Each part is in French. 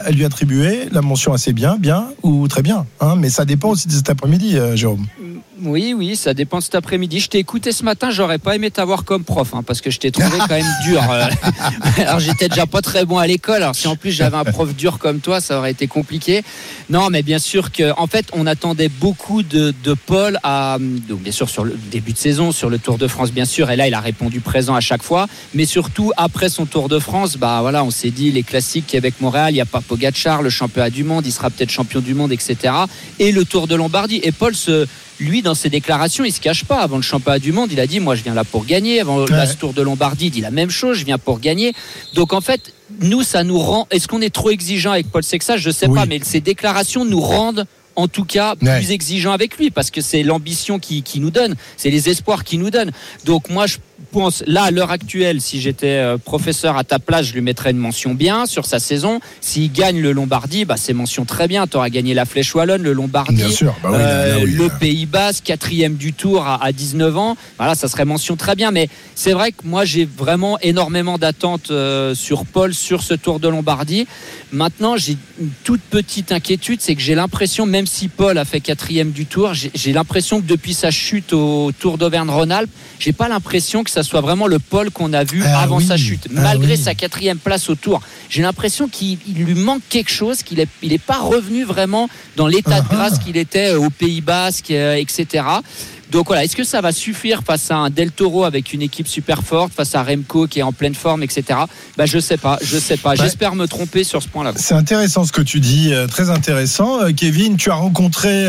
lui attribuer la mention assez bien ou très bien, hein, mais ça dépend aussi de cet après-midi, Jérôme. Oui, ça dépend de cet après-midi. Je t'ai écouté ce matin, j'aurais pas aimé t'avoir comme prof, hein, parce que je t'ai trouvé quand même dur. Alors j'étais déjà pas très bon à l'école, alors si en plus j'avais un prof dur comme toi, ça aurait été compliqué. Non, mais bien sûr en fait, on attendait beaucoup de Paul donc bien sûr sur le début de saison, sur le Tour de France, bien sûr, et là il a répondu présent à chaque fois, mais surtout après son Tour de France, on s'est dit les classiques Québec-Montréal, il n'y a pas Pogačar, le championnat du monde, il sera peut-être champion du monde, etc. Et le Tour de Lombardie. Et Paul lui, dans ses déclarations, il se cache pas. Avant le championnat du monde, il a dit moi je viens là pour gagner. Avant ce Tour de Lombardie, il dit la même chose, je viens pour gagner. Donc en fait, nous, ça nous rend. Est-ce qu'on est trop exigeant avec Paul Sexas? Je sais pas, mais ces déclarations nous rendent en tout cas plus exigeants avec lui, parce que c'est l'ambition qui nous donne, c'est les espoirs qui nous donne. Donc moi je pense, là à l'heure actuelle, si j'étais professeur à ta place, je lui mettrais une mention bien sur sa saison. S'il gagne le Lombardie, c'est mention très bien. Tu auras gagné la Flèche Wallonne, le Lombardie, bien sûr, le Pays Basque, 4e du Tour à 19 ans. Voilà, ça serait mention très bien. Mais c'est vrai que moi j'ai vraiment énormément d'attentes sur Paul, sur ce Tour de Lombardie. Maintenant, j'ai une toute petite inquiétude, c'est que j'ai l'impression, même si Paul a fait 4e du Tour, j'ai l'impression que depuis sa chute au Tour d'Auvergne-Rhône-Alpes, j'ai pas l'impression que ça soit vraiment le Paul qu'on a vu avant sa chute, malgré sa 4e place au Tour. J'ai l'impression qu'il lui manque quelque chose, qu'il est pas revenu vraiment dans l'état de grâce qu'il était au Pays Basque, etc. Donc voilà, est-ce que ça va suffire face à un Del Toro avec une équipe super forte, face à Remco qui est en pleine forme, etc. Je sais pas. J'espère me tromper sur ce point-là. C'est intéressant ce que tu dis, très intéressant. Kevin, tu as rencontré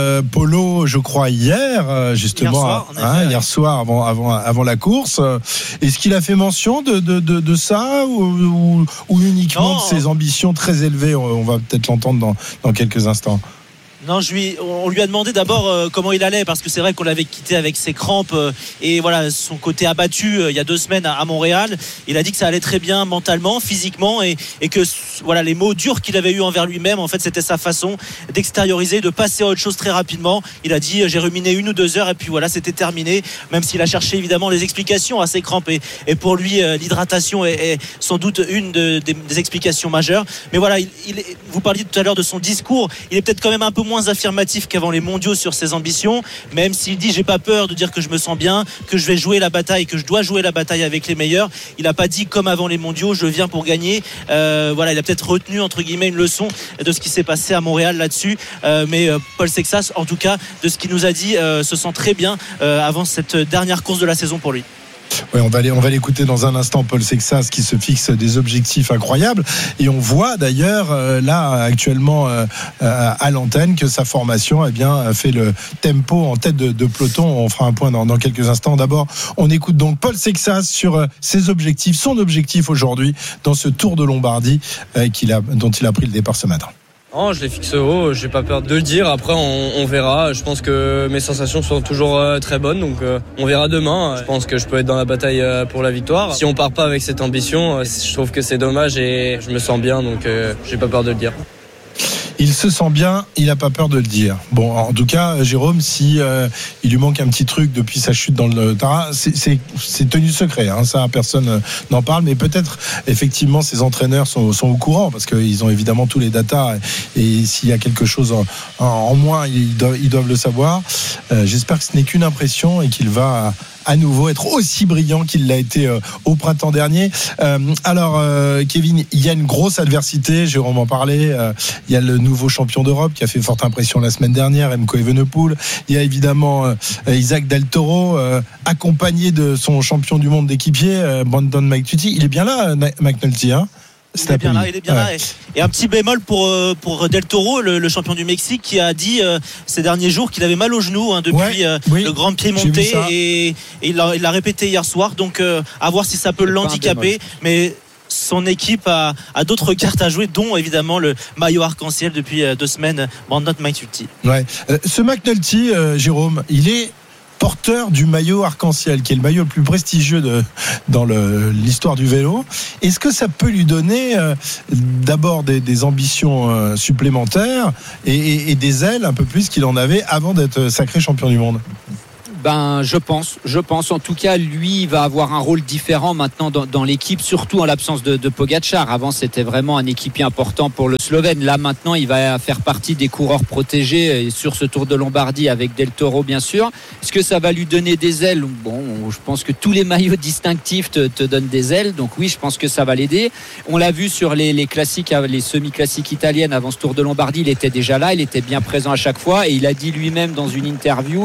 Polo, je crois, hier, justement, hier soir avant la course. Est-ce qu'il a fait mention de ça ou uniquement de ses ambitions très élevées? On va peut-être l'entendre dans quelques instants. Non, on lui a demandé d'abord comment il allait, parce que c'est vrai qu'on l'avait quitté avec ses crampes et voilà son côté abattu il y a 2 semaines à Montréal. Il a dit que ça allait très bien mentalement, physiquement, et que voilà, les mots durs qu'il avait eu envers lui-même, en fait c'était sa façon d'extérioriser, de passer à autre chose très rapidement. Il a dit j'ai ruminé 1 ou 2 heures et puis voilà, c'était terminé, même s'il a cherché évidemment les explications à ses crampes, et pour lui l'hydratation est sans doute une des explications majeures. Mais voilà, vous parliez tout à l'heure de son discours, il est peut-être quand même un peu moins affirmatif qu'avant les mondiaux sur ses ambitions, même s'il dit j'ai pas peur de dire que je me sens bien, que je vais jouer la bataille, que je dois jouer la bataille avec les meilleurs. Il a pas dit comme avant les mondiaux je viens pour gagner. Voilà, il a peut-être retenu entre guillemets une leçon de ce qui s'est passé à Montréal là-dessus, mais Paul Sexas, en tout cas de ce qu'il nous a dit, se sent très bien avant cette dernière course de la saison pour lui. Oui, on va l'écouter dans un instant, Paul Sexas, qui se fixe des objectifs incroyables, et on voit d'ailleurs là actuellement à l'antenne que sa formation fait le tempo en tête de peloton. On fera un point dans quelques instants. D'abord, on écoute donc Paul Sexas sur ses objectifs, son objectif aujourd'hui dans ce Tour de Lombardie dont il a pris le départ ce matin. Non, je les fixe haut, j'ai pas peur de le dire. Après, on verra. Je pense que mes sensations sont toujours très bonnes, donc on verra demain. Je pense que je peux être dans la bataille pour la victoire. Si on part pas avec cette ambition, je trouve que c'est dommage, et je me sens bien, donc j'ai pas peur de le dire. Il se sent bien, il n'a pas peur de le dire. Bon, en tout cas, Jérôme, si il lui manque un petit truc depuis sa chute dans le Tara, c'est tenu secret. Ça, personne n'en parle. Mais peut-être, effectivement, ses entraîneurs sont au courant, parce qu'ils ont évidemment tous les datas. Et s'il y a quelque chose en moins, ils doivent le savoir. J'espère que ce n'est qu'une impression et qu'il va à nouveau être aussi brillant qu'il l'a été au printemps dernier. Alors, Kevin, il y a une grosse adversité. Jérôme en parlait. Il y a le nouveau champion d'Europe qui a fait forte impression la semaine dernière, Remco Evenepoel. Il y a évidemment Isaac Del Toro, accompagné de son champion du monde d'équipier, Brandon McNulty. Il est bien là, McNulty, hein? Il est bien là. Et un petit bémol pour Del Toro, le champion du Mexique, qui a dit ces derniers jours qu'il avait mal au genou depuis le grand pied monté, et il l'a répété hier soir. Donc à voir si ça peut l'handicaper, mais son équipe a d'autres cartes à jouer, dont évidemment le maillot arc-en-ciel depuis 2 semaines, Brandon McNulty. Ce McNulty, Jérôme, il est porteur du maillot arc-en-ciel, qui est le maillot le plus prestigieux dans l'histoire du vélo. Est-ce que ça peut lui donner d'abord des ambitions supplémentaires et des ailes un peu plus qu'il en avait avant d'être sacré champion du monde? Je pense. En tout cas, lui, il va avoir un rôle différent maintenant dans l'équipe, surtout en l'absence de Pogačar. Avant, c'était vraiment un équipier important pour le Slovène. Là, maintenant, il va faire partie des coureurs protégés sur ce Tour de Lombardie avec Del Toro, bien sûr. Est-ce que ça va lui donner des ailes ? Bon, je pense que tous les maillots distinctifs te donnent des ailes. Donc oui, je pense que ça va l'aider. On l'a vu sur les classiques, les semi-classiques italiennes avant ce Tour de Lombardie. Il était déjà là, il était bien présent à chaque fois. Et il a dit lui-même dans une interview,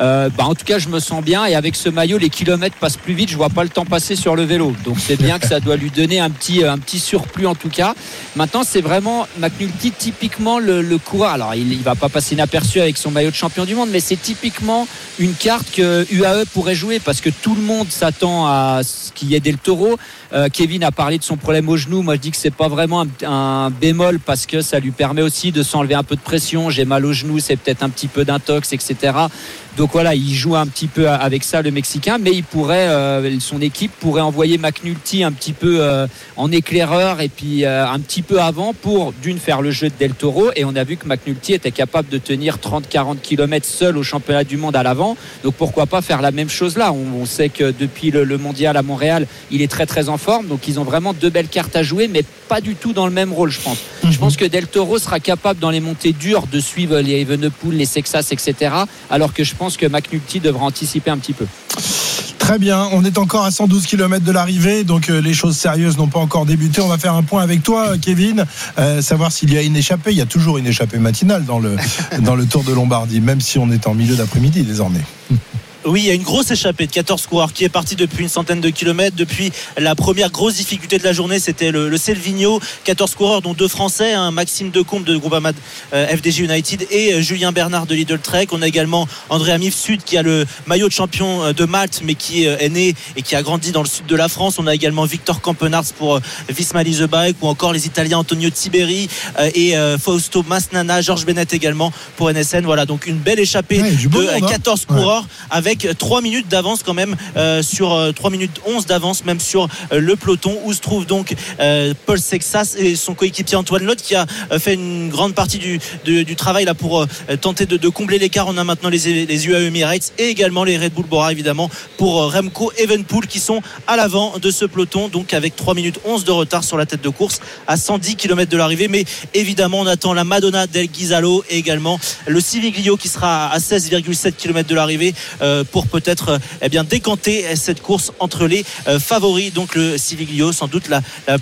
en tout cas, je me sens bien. Et avec ce maillot, les kilomètres passent plus vite. Je vois pas le temps passer sur le vélo. Donc c'est bien que ça doit lui donner un petit surplus en tout cas. Maintenant, c'est vraiment McNulty, typiquement le coureur. Alors, il va pas passer inaperçu avec son maillot de champion du monde, mais c'est typiquement une carte que UAE pourrait jouer parce que tout le monde s'attend à ce qu'il y ait Del Toro. Kevin a parlé de son problème au genou. Moi, je dis que c'est pas vraiment un bémol parce que ça lui permet aussi de s'enlever un peu de pression. J'ai mal au genou, c'est peut-être un petit peu d'intox, etc. Donc voilà, il joue un petit peu avec ça, le Mexicain, mais il pourrait, son équipe pourrait envoyer McNulty un petit peu en éclaireur et puis un petit peu avant pour faire le jeu de Del Toro. Et on a vu que McNulty était capable de tenir 30-40 km seul au championnat du monde à l'avant. Donc pourquoi pas faire la même chose là ? On sait que depuis le mondial à Montréal, il est très très en forme. Donc ils ont vraiment deux belles cartes à jouer, mais pas du tout dans le même rôle, je pense. Je pense que Del Toro sera capable dans les montées dures de suivre les Evenepoel, les Sexas, etc. Alors que je pense que McNulty devra anticiper un petit peu. Très bien, on est encore à 112 km de l'arrivée, donc les choses sérieuses n'ont pas encore débuté. On va faire un point avec toi, Kevin, savoir s'il y a une échappée. Il y a toujours une échappée matinale dans le Tour de Lombardie, même si on est en milieu d'après-midi désormais. Oui, il y a une grosse échappée de 14 coureurs qui est partie depuis une centaine de kilomètres. Depuis la première grosse difficulté de la journée, c'était le Selvigno. 14 coureurs, dont deux Français, Maxime Decombe de Groupama FDJ United et Julien Bernard de Lidl Trek. On a également Andrea Mifsud qui a le maillot de champion de Malte, mais qui est né et qui a grandi dans le sud de la France. On a également Victor Campenarts pour Visma Lease Bike, ou encore les Italiens Antonio Tiberi et Fausto Masnana, Georges Bennett également pour NSN. Voilà, donc une belle échappée de 14 coureurs avec 3 minutes d'avance quand même sur 3 minutes 11 d'avance même sur le peloton, où se trouve donc Paul Sexas et son coéquipier Antoine Lotte, qui a fait une grande partie du travail là pour tenter de combler l'écart. On a maintenant les UAE Emirates et également les Red Bull Bora évidemment pour Remco Evenepoel qui sont à l'avant de ce peloton, donc avec 3 minutes 11 de retard sur la tête de course à 110 km de l'arrivée. Mais évidemment on attend la Madonna del Ghisalo et également le Civiglio qui sera à 16,7 km de l'arrivée pour peut-être décanter cette course entre les favoris. Donc le Civiglio, sans doute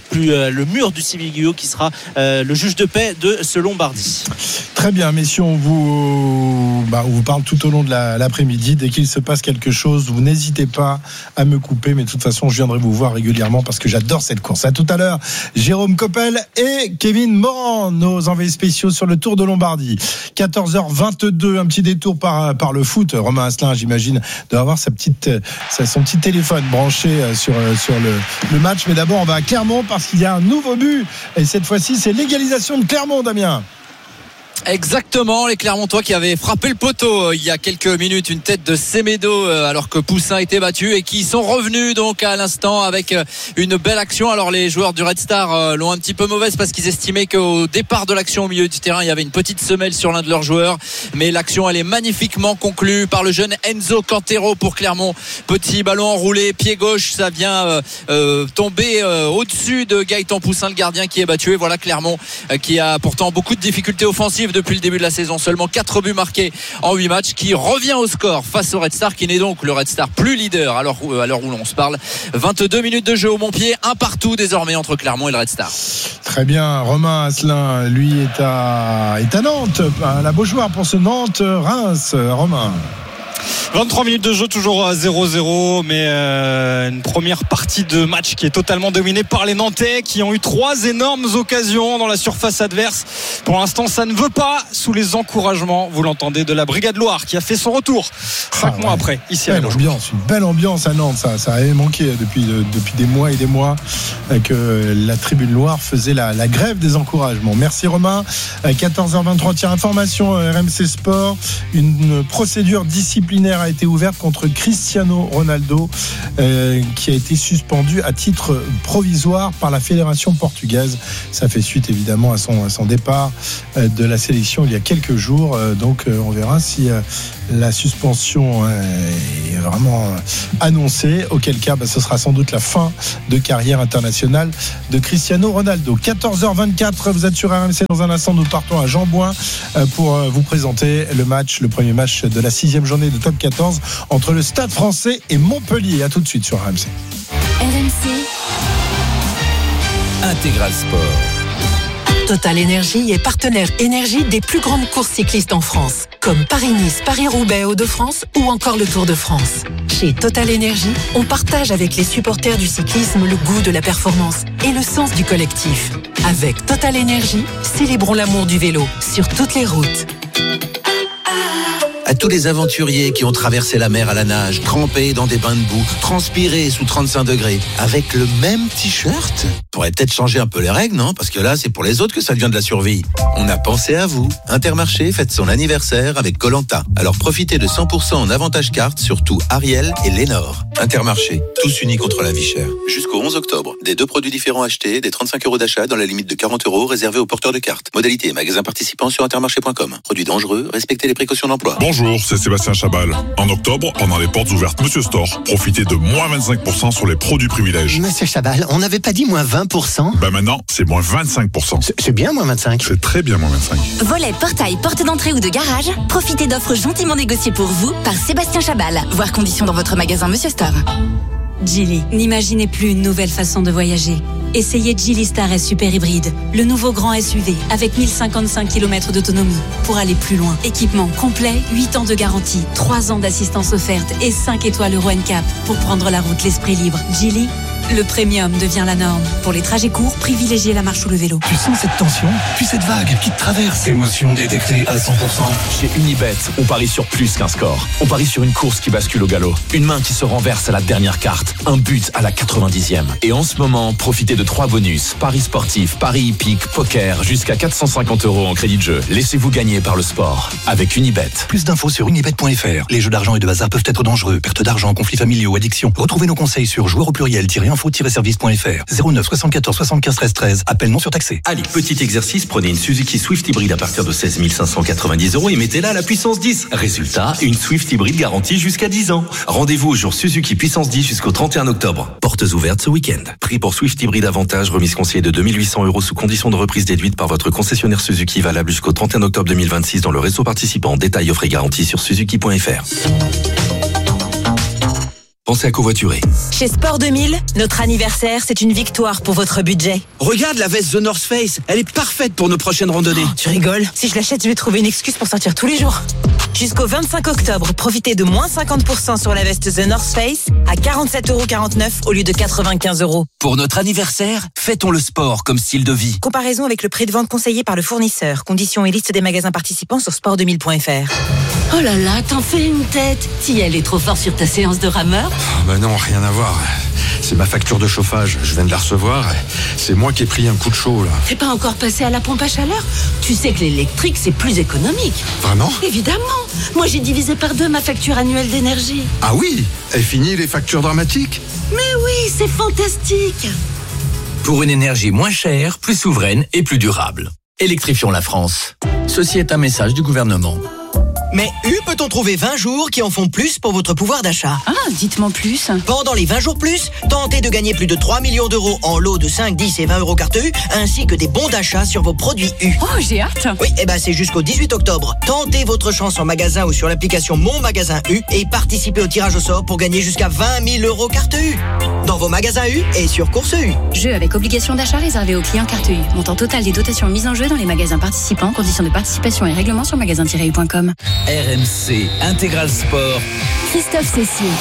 le mur du Civiglio qui sera le juge de paix de ce Lombardie. Très bien, messieurs, on vous parle tout au long de l'après-midi. Dès qu'il se passe quelque chose, vous n'hésitez pas à me couper, mais de toute façon je viendrai vous voir régulièrement parce que j'adore cette course. À tout à l'heure, Jérôme Coppel et Kevin Morand, nos envoyés spéciaux sur le Tour de Lombardie. 14h22, un petit détour par le foot. Romain Asselin, j'imagine, doit avoir son petit téléphone branché sur le match. Mais d'abord, on va à Clermont parce qu'il y a un nouveau but. Et cette fois-ci, c'est l'égalisation de Clermont, Damien. Exactement, les Clermontois qui avaient frappé le poteau il y a quelques minutes, une tête de Semedo alors que Poussin était battu, et qui sont revenus donc à l'instant avec une belle action. Alors les joueurs du Red Star l'ont un petit peu mauvaise parce qu'ils estimaient qu'au départ de l'action au milieu du terrain il y avait une petite semelle sur l'un de leurs joueurs, mais l'action elle est magnifiquement conclue par le jeune Enzo Cantero pour Clermont. Petit ballon enroulé, pied gauche, ça vient tomber au-dessus de Gaëtan Poussin, le gardien, qui est battu. Et voilà Clermont qui a pourtant beaucoup de difficultés offensives depuis le début de la saison, seulement 4 buts marqués en 8 matchs, qui revient au score face au Red Star, qui n'est donc le Red Star plus leader à l'heure où l'on se parle. 22 minutes de jeu au Montpied, un partout désormais entre Clermont et le Red Star. Très bien, Romain Asselin, lui est à Nantes, la Beaujoire pour ce Nantes-Reims. Romain. 23 minutes de jeu, toujours 0-0, mais une première partie de match qui est totalement dominée par les Nantais, qui ont eu 3 énormes occasions dans la surface adverse. Pour l'instant, ça ne veut pas, sous les encouragements, vous l'entendez, de la Brigade Loire, qui a fait son retour 5 mois après, ici à Beaujoire. Une belle ambiance à Nantes, ça avait manqué depuis des mois et des mois que la Tribune Loire faisait la grève des encouragements. Merci Romain. 14h23, information RMC Sport, une procédure disciplinaire affaire a été ouverte contre Cristiano Ronaldo, qui a été suspendu à titre provisoire par la Fédération portugaise. Ça fait suite évidemment à son départ de la sélection il y a quelques jours. Donc on verra si la suspension est vraiment annoncée. Auquel cas, ce sera sans doute la fin de carrière internationale de Cristiano Ronaldo. 14h24, vous êtes sur RMC. Dans un instant, nous partons à Jean-Bouin pour vous présenter le premier match de la 6e journée de Top 14 entre le Stade Français et Montpellier. À tout de suite sur RMC. RMC Intégral Sport. Total Énergie est partenaire énergie des plus grandes courses cyclistes en France, comme Paris-Nice, Paris-Roubaix, Hauts-de-France ou encore le Tour de France. Chez Total Énergie, on partage avec les supporters du cyclisme le goût de la performance et le sens du collectif. Avec Total Énergie, célébrons l'amour du vélo sur toutes les routes. À tous les aventuriers qui ont traversé la mer à la nage, trempés dans des bains de boue, transpirés sous 35 degrés, avec le même t-shirt. Pourrait peut-être changer un peu les règles, non ? Parce que là, c'est pour les autres que ça devient de la survie. On a pensé à vous. Intermarché fête son anniversaire avec Koh-Lanta. Alors profitez de 100% en avantage carte sur tout Ariel et Lénore. Intermarché, tous unis contre la vie chère. Jusqu'au 11 octobre, des 2 produits différents achetés, des 35 € d'achat dans la limite de 40 € réservés aux porteurs de cartes. Modalité et magasins participants sur intermarché.com. Produits dangereux, respectez les précautions d'emploi. Bonjour, c'est Sébastien Chabal. En octobre, pendant les portes ouvertes Monsieur Store, profitez de moins 25% sur les produits privilèges. Monsieur Chabal, on n'avait pas dit moins 20%? Maintenant, c'est moins 25%. C'est bien moins 25. C'est très bien moins 25. Volet, portail, porte d'entrée ou de garage, profitez d'offres gentiment négociées pour vous par Sébastien Chabal. Voir conditions dans votre magasin Monsieur Store. Geely, n'imaginez plus une nouvelle façon de voyager. Essayez Geely Star S Super Hybride, le nouveau grand SUV avec 1055 km d'autonomie pour aller plus loin. Équipement complet, 8 ans de garantie, 3 ans d'assistance offerte et 5 étoiles Euro NCAP pour prendre la route l'esprit libre. Geely, le premium devient la norme. Pour les trajets courts, privilégiez la marche ou le vélo. Tu sens cette tension, puis cette vague qui te traverse. Émotion détectée à 100%. Chez Unibet, on parie sur plus qu'un score. On parie sur une course qui bascule au galop. Une main qui se renverse à la dernière carte. Un but à la 90e. Et en ce moment, profitez de 3 bonus. Paris sportif, paris hippique, poker, jusqu'à 450 € en crédit de jeu. Laissez-vous gagner par le sport. Avec Unibet. Plus d'infos sur unibet.fr. Les jeux d'argent et de hasard peuvent être dangereux. Perte d'argent, conflits familiaux, addiction. Retrouvez nos conseils sur joueurs-au-pluriel-info-service.fr. 09 74 75 13 13. Appel non surtaxé. Allez, petit exercice. Prenez une Suzuki Swift hybride à partir de 16 590 € et mettez-la à la puissance 10. Résultat, une Swift hybride garantie jusqu'à 10 ans. Rendez-vous au jour Suzuki puissance 10 jusqu'au 31 octobre. Portes ouvertes ce week-end. Prix pour Swift hybride avantage, remise conseillée de 2800 € sous condition de reprise déduite par votre concessionnaire Suzuki, valable jusqu'au 31 octobre 2026 dans le réseau participant. Détails offre et garantie sur suzuki.fr. Pensez à covoiturer. Chez Sport 2000, notre anniversaire, c'est une victoire pour votre budget. Regarde la veste The North Face, elle est parfaite pour nos prochaines randonnées. Oh, tu rigoles? Si je l'achète, je vais trouver une excuse pour sortir tous les jours. Jusqu'au 25 octobre, profitez de moins 50% sur la veste The North Face à 47,49 € au lieu de 95 €. Pour notre anniversaire, fêtons le sport comme style de vie. Comparaison avec le prix de vente conseillé par le fournisseur. Conditions et liste des magasins participants sur sport2000.fr. Oh là là, t'en fais une tête. T'y allais trop fort sur ta séance de rameur? Non, rien à voir. C'est ma facture de chauffage, je viens de la recevoir. C'est moi qui ai pris un coup de chaud là. T'es pas encore passé à la pompe à chaleur? Tu sais que l'électrique c'est plus économique. Vraiment? Évidemment. Moi j'ai divisé par 2 ma facture annuelle d'énergie. Ah oui? Et fini les factures dramatiques? Mais oui, c'est fantastique. Pour une énergie moins chère, plus souveraine et plus durable. Électrifions la France. Ceci est un message du gouvernement. Mais peut-on trouver 20 jours qui en font plus pour votre pouvoir d'achat? Ah, dites-moi plus. Pendant les 20 jours plus, tentez de gagner plus de 3 millions d'euros en lots de 5, 10 et 20 € carte U, ainsi que des bons d'achat sur vos produits U. Oh, j'ai hâte. Oui, c'est jusqu'au 18 octobre. Tentez votre chance en magasin ou sur l'application Mon Magasin U et participez au tirage au sort pour gagner jusqu'à 20 000 € carte U. Dans vos magasins U et sur Course U. Jeu avec obligation d'achat réservé aux clients carte U. Montant total des dotations mises en jeu dans les magasins participants. Conditions de participation et règlements sur magasin-u.com. RMC Intégral Sport. Christophe Cessier.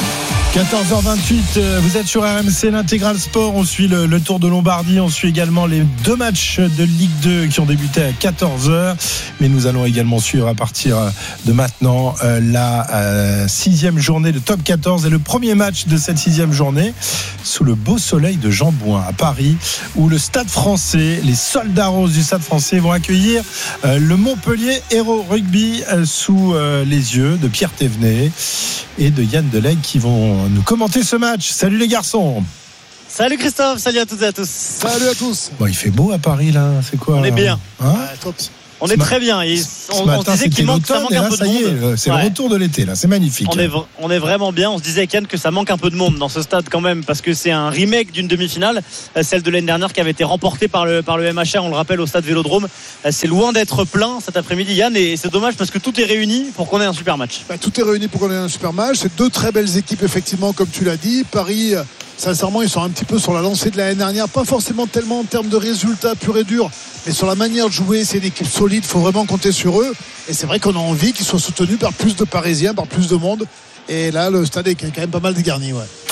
14h28, vous êtes sur RMC, l'intégral sport. On suit le Tour de Lombardie. On suit également les 2 matchs de Ligue 2 qui ont débuté à 14h. Mais nous allons également suivre à partir de maintenant la 6e journée de Top 14 et le premier match de cette 6e journée sous le beau soleil de Jean Bouin à Paris, où le Stade Français, les soldats roses du Stade Français vont accueillir le Montpellier Hérault Rugby sous les yeux de Pierre Thévenet et de Yann Delegue qui vont nous commenter ce match. Salut les garçons. Salut Christophe, salut à toutes et à tous. Salut à tous. Bon, il fait beau à Paris là, c'est quoi? On est bien. Top. On est très bien. On se disait qu'il manque, ça manque un peu de monde. C'est le retour de l'été là, c'est magnifique. On est vraiment bien. On se disait avec Yann que ça manque un peu de monde dans ce stade quand même, parce que c'est un remake d'une demi-finale, celle de l'année dernière qui avait été remportée par le MHR, on le rappelle, au stade Vélodrome. C'est loin d'être plein cet après-midi, Yann, et c'est dommage parce que tout est réuni pour qu'on ait un super match. Tout est réuni pour qu'on ait un super match. C'est 2 très belles équipes effectivement, comme tu l'as dit. Paris, sincèrement, ils sont un petit peu sur la lancée de l'année dernière, pas forcément tellement en termes de résultats purs et durs, mais sur la manière de jouer. C'est une équipe solide, il faut vraiment compter sur eux, et c'est vrai qu'on a envie qu'ils soient soutenus par plus de Parisiens, par plus de monde, et là le stade est quand même pas mal dégarni.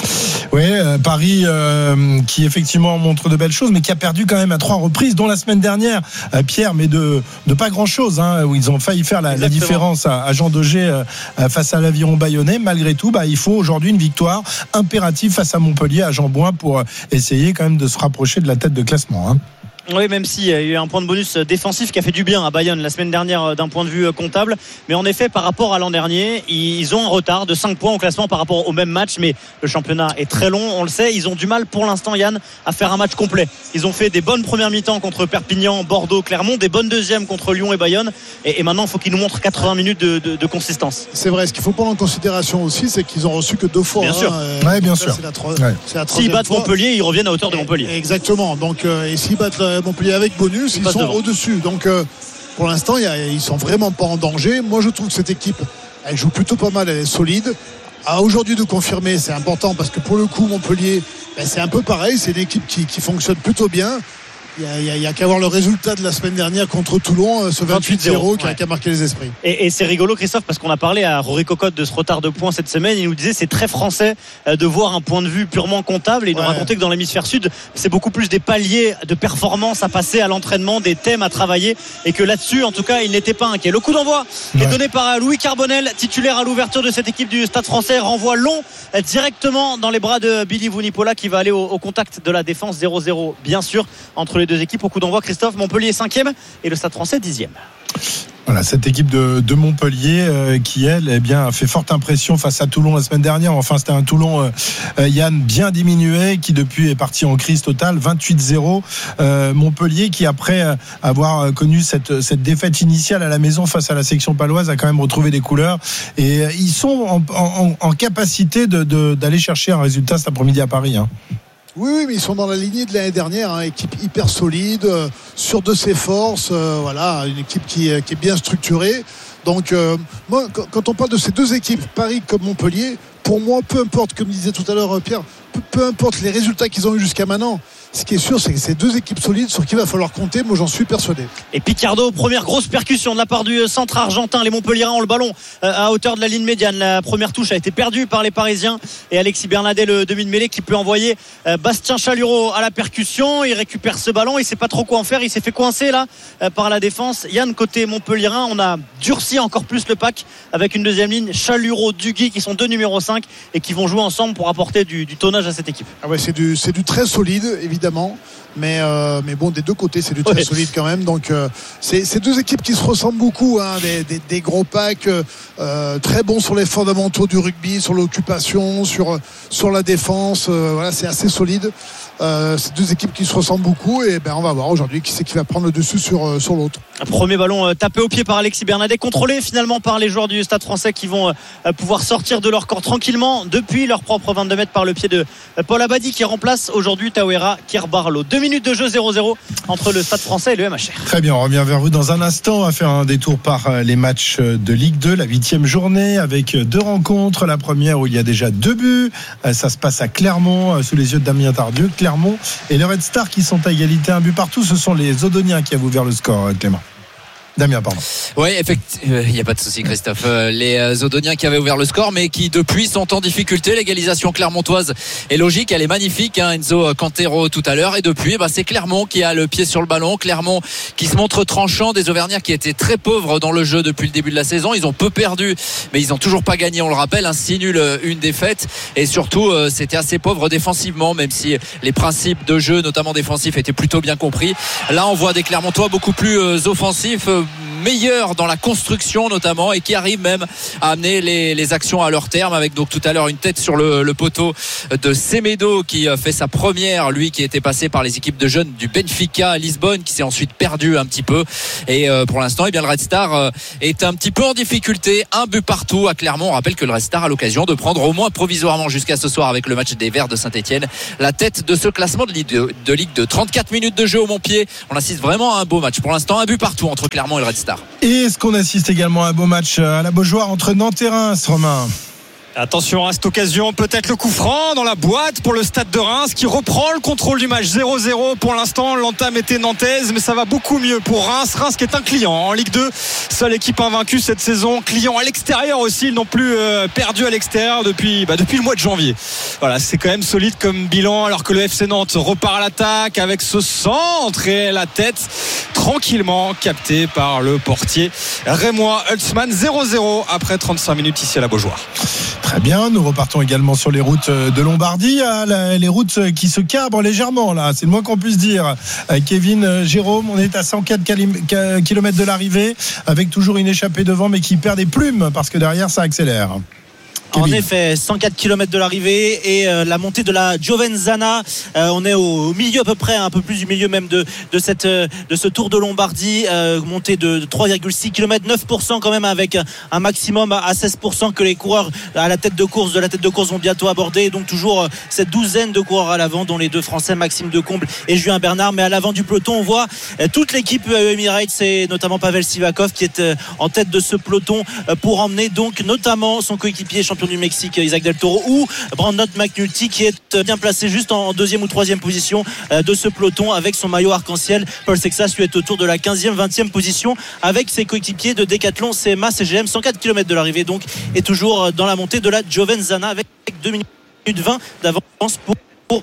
Paris qui effectivement montre de belles choses, mais qui a perdu quand même à 3 reprises, dont la semaine dernière, Pierre, mais de pas grand chose, où ils ont failli faire la différence à Jean Daugé face à l'Aviron Bayonnais. Malgré tout, il faut aujourd'hui une victoire impérative face à Montpellier, à Jean Bouin, pour essayer quand même de se rapprocher de la tête de classement. Oui, même s'il y a eu un point de bonus défensif qui a fait du bien à Bayonne la semaine dernière d'un point de vue comptable. Mais en effet, par rapport à l'an dernier, ils ont un retard de 5 points au classement par rapport au même match. Mais le championnat est très long, on le sait. Ils ont du mal pour l'instant, Yann, à faire un match complet. Ils ont fait des bonnes premières mi-temps contre Perpignan, Bordeaux, Clermont, des bonnes deuxièmes contre Lyon et Bayonne. Et maintenant, il faut qu'ils nous montrent 80 minutes de consistance. C'est vrai, ce qu'il faut prendre en considération aussi, c'est qu'ils ont reçu que 2 fois. Bien sûr. Bien sûr. S'ils battent Montpellier, ils reviennent à hauteur de Montpellier. Exactement. Donc, et s'ils battent Montpellier avec bonus, ils sont au-dessus. Donc pour l'instant, ils sont vraiment pas en danger. Moi, je trouve que cette équipe, elle joue plutôt pas mal, elle est solide. Aujourd'hui de confirmer, c'est important, parce que pour le coup, Montpellier, c'est un peu pareil. C'est une équipe qui fonctionne plutôt bien. Il y a qu'à voir le résultat de la semaine dernière contre Toulon, ce 28-0 qui a marqué les esprits. Et c'est rigolo, Christophe, parce qu'on a parlé à Rory Cocotte de ce retard de points cette semaine. Il nous disait c'est très français de voir un point de vue purement comptable, et il nous racontait que dans l'hémisphère sud, c'est beaucoup plus des paliers de performance à passer à l'entraînement, des thèmes à travailler, et que là-dessus, en tout cas, il n'était pas inquiet. Le coup d'envoi est donné par Louis Carbonel, titulaire à l'ouverture de cette équipe du Stade Français. Renvoi long directement dans les bras de Billy Vunipola, qui va aller au contact de la défense. 0-0 bien sûr entre les 2 équipes. Au coup d'envoi, Christophe, Montpellier 5e et le Stade Français 10e. Voilà, cette équipe de Montpellier qui, elle, a fait forte impression face à Toulon la semaine dernière. Enfin, c'était un Toulon, Yann, bien diminué, qui depuis est parti en crise totale. 28-0. Montpellier qui, après avoir connu cette défaite initiale à la maison face à la section paloise, a quand même retrouvé des couleurs. Et ils sont en capacité d'aller chercher un résultat cet après-midi à Paris. Oui, mais ils sont dans la lignée de l'année dernière, équipe hyper solide, sûre de ses forces, une équipe qui est bien structurée. Donc, moi, quand on parle de ces 2 équipes, Paris comme Montpellier, pour moi, peu importe, comme disait tout à l'heure Pierre, peu importe les résultats qu'ils ont eu jusqu'à maintenant, ce qui est sûr, c'est que c'est 2 équipes solides sur qui il va falloir compter. Moi, j'en suis persuadé. Et Picardo, première grosse percussion de la part du centre argentin. Les Montpelliérains ont le ballon à hauteur de la ligne médiane. La première touche a été perdue par les Parisiens, et Alexis Bernadet, le demi de mêlée, qui peut envoyer Bastien Chalureau à la percussion. Il récupère ce ballon, il sait pas trop quoi en faire. Il s'est fait coincer là par la défense. Yann, côté Montpelliérain, on a durci encore plus le pack avec une deuxième ligne, Chalureau, Duguy, qui sont 2 numéros 5 et qui vont jouer ensemble pour apporter du tonnage à cette équipe. C'est du très solide, évidemment, mais bon, des 2 côtés, c'est du très solide quand même. Donc c'est 2 équipes qui se ressemblent beaucoup, des gros packs, très bons sur les fondamentaux du rugby, sur l'occupation, sur la défense. C'est assez solide. C'est 2 équipes qui se ressemblent beaucoup, et on va voir aujourd'hui qui c'est qui va prendre le dessus sur l'autre. Un premier ballon tapé au pied par Alexis Bernadet, contrôlé finalement par les joueurs du Stade Français, qui vont pouvoir sortir de leur corps tranquillement depuis leur propre 22 mètres par le pied de Paul Abadi, qui remplace aujourd'hui Tawera Kirbarlo. 2 minutes de jeu, 0-0 entre le Stade Français et le MHR. Très bien, on revient vers vous dans un instant. On va faire un détour par les matchs de Ligue 2, la 8e journée, avec 2 rencontres. La première où il y a déjà 2 buts, ça se passe à Clermont, sous les yeux de Damien Tardieu. Clermont et le Red Star qui sont à égalité, 1 but partout. Ce sont les Odoniens qui avaient ouvert le score, Clément. Damien, pardon. Oui, effectivement, il n'y a pas de souci, Christophe. Les Odoniens qui avaient ouvert le score, mais qui depuis sont en difficulté. L'égalisation clermontoise est logique, elle est magnifique. Enzo Cantero tout à l'heure, et depuis, c'est Clermont qui a le pied sur le ballon. Clermont qui se montre tranchant, des Auvergnats qui étaient très pauvres dans le jeu depuis le début de la saison. Ils ont peu perdu, mais ils n'ont toujours pas gagné. On le rappelle, 6 nuls, 1 défaite, et surtout, c'était assez pauvre défensivement, même si les principes de jeu, notamment défensifs, étaient plutôt bien compris. Là, on voit des Clermontois beaucoup plus offensifs, meilleurs dans la construction notamment, et qui arrivent même à amener les actions à leur terme, avec donc tout à l'heure une tête sur le poteau de Semedo qui fait sa première, lui qui était passé par les équipes de jeunes du Benfica à Lisbonne, qui s'est ensuite perdu un petit peu, et pour l'instant bien le Red Star est un petit peu en difficulté. 1 but partout à Clermont. On rappelle que le Red Star a l'occasion de prendre au moins provisoirement jusqu'à ce soir avec le match des Verts de Saint-Etienne la tête de ce classement de Ligue 2. 34 minutes de jeu au Montpied, on assiste vraiment à un beau match pour l'instant. 1 but partout entre Clermont et le Red Star. Et est-ce qu'on assiste également à un beau match à la Beaujoire entre Nantes et Reims, Romain? Attention à cette occasion, peut-être le coup franc dans la boîte pour le Stade de Reims qui reprend le contrôle du match. 0-0 pour l'instant, l'entame était nantaise, mais ça va beaucoup mieux pour Reims. Reims qui est un client en Ligue 2, seule équipe invaincue cette saison, client à l'extérieur aussi, ils n'ont plus perdu à l'extérieur depuis le mois de janvier. Voilà, c'est quand même solide comme bilan, alors que le FC Nantes repart à l'attaque avec ce centre et la tête tranquillement captée par le portier Rémois Hulsmann. 0-0 après 35 minutes ici à la Beaujoire. Très bien, nous repartons également sur les routes de Lombardie, les routes qui se cabrent légèrement là, c'est le moins qu'on puisse dire. Kevin, Jérôme, on est à 104 km de l'arrivée, avec toujours une échappée devant, mais qui perd des plumes parce que derrière ça accélère. En effet, 104 km de l'arrivée et la montée de la Giovenzana. On est au milieu à peu près, un peu plus du milieu même de ce Tour de Lombardie. Montée de 3,6 km, 9% quand même, avec un maximum à 16% que les coureurs à la tête de course vont bientôt aborder. Et donc toujours cette douzaine de coureurs à l'avant, dont les 2 Français, Maxime Decomble et Julien Bernard. Mais à l'avant du peloton, on voit toute l'équipe Emirates, et notamment Pavel Sivakov qui est en tête de ce peloton pour emmener donc notamment son coéquipier champion du Mexique Isaac Del Toro, ou Brandon McNulty qui est bien placé juste en 2e ou 3e position de ce peloton avec son maillot arc-en-ciel. Paul Sexas lui est autour de la 15e, 20e position avec ses coéquipiers de Decathlon, CMA, CGM. 104 km de l'arrivée donc, et toujours dans la montée de la Giovenzana avec 2 minutes 20 d'avance pour